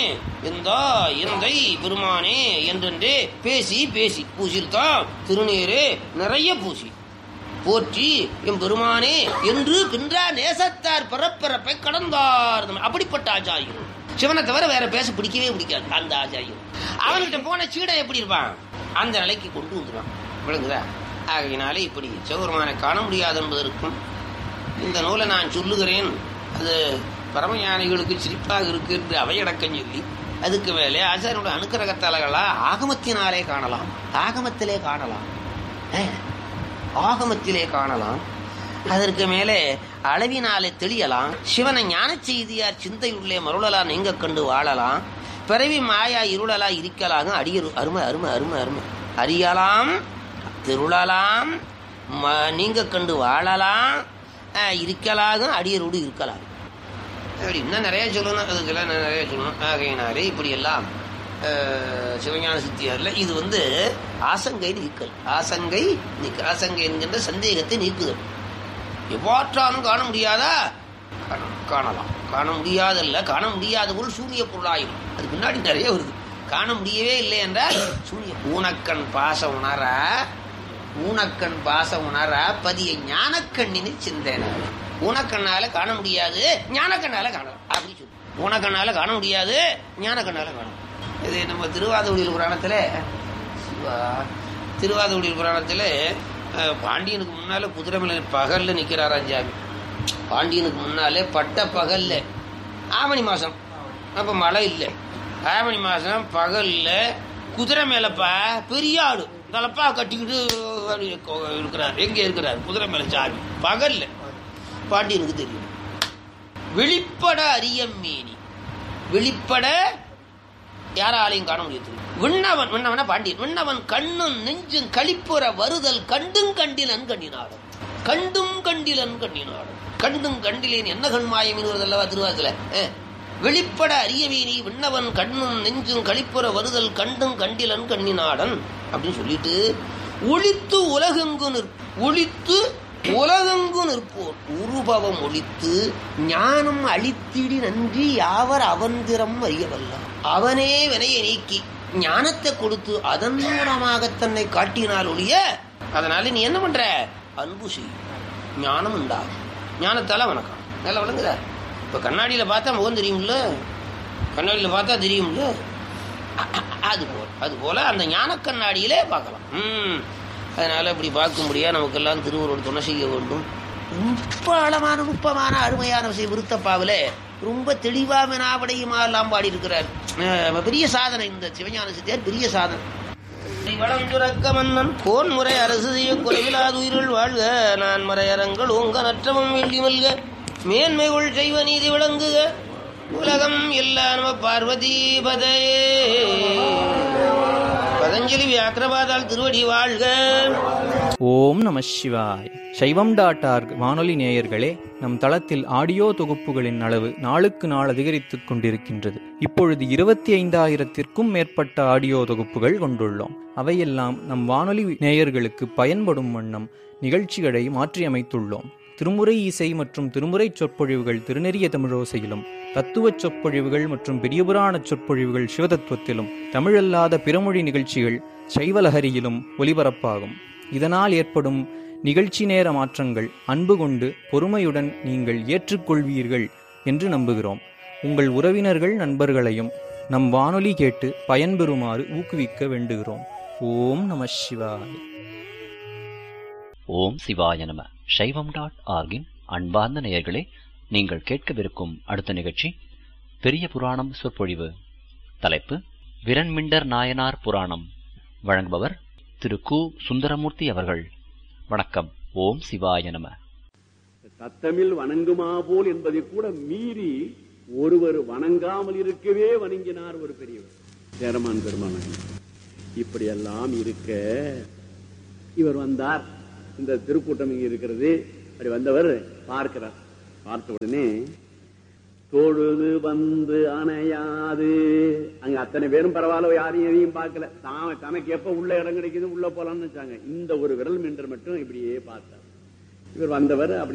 எந்தை பெருமானே என்றென்றே பேசி பேசி பூசித்தான் திருநீரே நிறைய பூசி போற்றி எம் பெருமானே என்று பின்றா நேசத்தார் பிறப்பிறப்பை கடந்தார். அப்படிப்பட்ட ஆச்சாரியன். சிவனை தவிர வேற பேச பிடிக்கவே பிடிக்காது அந்த ஆச்சாரியன். அவன்கிட்ட போன சீடன் எப்படி இருப்பான்? அந்த நிலைக்கு கொண்டு வந்துடுவான். விளங்குதா? ஆகையினாலே இப்படி சிவபெருமானை காண முடியாது என்பதற்கும் இந்த நூலை நான் சொல்லுகிறேன். அது பரமஞானிகளுக்கு சிரிப்பாக இருக்கு என்று அவையடக்கம் சொல்லி அதுக்கு மேலே ஆச்சாரியனுடைய அனுக்கிரகத்தாளர்களா ஆகமத்தினாலே காணலாம். ஆகமத்திலே காணலாம். அதற்கு மேலே அளவினாலே தெளியலாம். சிவனை ஞான செய்தியார் சிந்தையுள்ளே மருளலா நீங்க கண்டு வாழலாம். பிறவி மாயா இருளலா இருக்கலாக அடியரு அருமை அருமை அருமை அருமை அறியலாம் திருளலாம் நீங்க கண்டு வாழலாம் இருக்கலாக அடியரோடு இருக்கலாம். அப்படி இன்னும் நிறைய சொல்லணும். அதுக்கெல்லாம் நிறைய சொல்லணும். ஆகையினாலே இப்படி எல்லாம் சிவஞான சித்தியார்ல இது ஆசங்கை நீக்கல். ஆசங்கை என்கின்ற சந்தேகத்தை நீக்குதல். எவ்வாற்றாலும் காண முடியாதா? காணலாம். காண முடியாதல்ல, காண முடியாத பொருள் சூரிய பொருளாயிரும். அது பின்னாடி நிறைய வருது. காண முடியவே இல்லை என்றால் சூரிய ஊனக்கண் பாச உணர பதிய ஞானக்கண்ணினு சிந்தேனால. ஊனக்கண்ணால காண முடியாது, ஞானக்கண்ணால காணலாம். அப்படி சொல்லு. ஊனக்கண்ணால காண முடியாது, ஞானக்கண்ணால காணலாம். இது நம்ம திருவாதூழியல் புராணத்துல பாண்டியனுக்கு முன்னால குதிரை மேல பகல்ல நிக்கிறாராம் சாமி. பாண்டியனுக்கு முன்னாலே பட்ட பகல்ல ஆவணி மாசம், அப்ப மழை இல்லை. ஆவணி மாசம் பகல்ல குதிரை மேலப்பா பெரிய ஆடு தலப்பா கட்டிக்கிட்டு இருக்கிறார். எங்க இருக்கிறார்? குதிரை மேல சாமி பகல்ல. பாண்டியனுக்கு தெரியும். வெளிப்பட அரியம்மேனி, வெளிப்பட யாராலையும் காண முடியாது. விண்ணவன பாண்டியன். விண்ணவன் கண்ணும் நெஞ்சும் களிப்புற வருதல் கண்டும் கண்டிலன் கண்ணினாடும். கண்டும் கண்டிலன் கண்ணினாடும். கண்டும் கண்டிலேன் என்ன கண்மாயம் அல்லவா திருவாதில. வெளிப்பட அரியமேனி விண்ணவன் கண்ணும் நெஞ்சும் களிப்புற வருதல் கண்டும் கண்டிலன் கண்ணினாடன் அப்படின்னு சொல்லிட்டு ஒளித்து உலகெங்கு நிற்போர் உருபவம் ஒளித்து ஞானம் அளித்திடி நன்றி யாவர் அவந்திரம் அறியவல்லாம். அவனே வினையை நீக்கி ஞானத்தை கொடுத்து அதன் மூலமாக தன்னை காட்டினால் ஒழிய. அதனால நீ என்ன பண்ற? அன்பு செய், ஞானம் உண்டாகும். ஞானத்தால வணக்கம் நல்லா விளங்குதா? இப்ப கண்ணாடியில பார்த்தா முகம் தெரியும்ல, கண்ணாடியில பார்த்தா தெரியும்ல. அது போல அந்த ஞான கண்ணாடியிலே பார்க்கலாம். அதனால இப்படி பார்க்கும்படியா நமக்கெல்லாம் திருவருள் துணை செய்ய வேண்டும். ரொம்ப ஆழமான நுட்பமான அருமையான விஷயம் விருத்தப்பாவில ரொம்ப தெளிவா வினாவடையுமா எல்லாம் பாடி இருக்கிறார். பெரிய சாதனை இந்த சிவஞான சித்தியார், பெரிய சாதனை. வளஞ்சுரக்க மன்னன் கோன் முறை அரசு செய்ய குறைவிலாது உயிர்கள் வாழ்க. நான் மறையரங்கள் ஓங்க நற்றமும் வேண்டி மல்க. மேன்மைகள் செய்வ நீதி விளங்குக. உலகம் எல்லா நம பார்வதி பதையே. பதஞ்சலி வியாக்கிரபாதால் திருவடி வாழ்க. ஓம் நம சிவாய். சைவம்.org வானொலி நேயர்களே, நம் தளத்தில் ஆடியோ தொகுப்புகளின் அளவு நாளுக்கு நாள் அதிகரித்துக் கொண்டிருக்கின்றது. இப்பொழுது 25,000-க்கும் மேற்பட்ட ஆடியோ தொகுப்புகள் கொண்டுள்ளோம். அவையெல்லாம் நம் வானொலி நேயர்களுக்கு பயன்படும் வண்ணம் நிகழ்ச்சிகளை மாற்றியமைத்துள்ளோம். திருமுறை இசை மற்றும் திருமுறை சொற்பொழிவுகள் திருநெறிய தமிழோசையிலும், தத்துவச் சொற்பொழிவுகள் மற்றும் பெரியபுராண சொற்பொழிவுகள் சிவதத்துவத்திலும், தமிழல்லாத பிறமொழி நிகழ்ச்சிகள் சைவலஹரியிலும் ஒலிபரப்பாகும். இதனால் ஏற்படும் நிகழ்ச்சி நேர மாற்றங்கள் அன்பு கொண்டு பொறுமையுடன் நீங்கள் ஏற்றுக்கொள்வீர்கள் என்று நம்புகிறோம். உங்கள் உறவினர்கள் நண்பர்களையும் நம் வானொலி கேட்டு பயன்பெறுமாறு ஊக்குவிக்க வேண்டுகிறோம். ஓம் நம சிவாய். ஓம் சிவாய நம. சைவம்.org அன்பார்ந்த நேயர்களே, நீங்கள் கேட்கவிருக்கும் அடுத்த நிகழ்ச்சி பெரிய புராணம் சொற்பொழிவு. தலைப்பு விரண்மிண்டர் நாயனார் புராணம். வழங்குபவர் திரு கு. சுந்தரமூர்த்தி அவர்கள். வணக்கம். ஓம் சிவாய நம. தத்தமில் வணங்குமா போல் என்பதை கூட மீறி ஒருவர் வணங்காமல் இருக்கவே வணங்கினார் ஒரு பெரியவர், சேரமான் பெருமான். இப்படியெல்லாம் இருக்க இவர் வந்தார். இந்த திருக்கூட்டம் இங்க இருக்கிறது. அப்படி வந்தவர் பார்க்கிறார். பார்த்த உடனே தொழுது வந்து அணையாது. அங்க அத்தனை பேரும் பரவாயில்ல, யாரையும் எதையும் பார்க்கல. தனக்கு எப்ப உள்ள இடம் கிடைக்குது உள்ள போலான்னு வச்சாங்க. இந்த ஒரு விரல் மின்றர் மட்டும் இப்படியே பார்த்தார். இவர் வந்தவர் அப்படி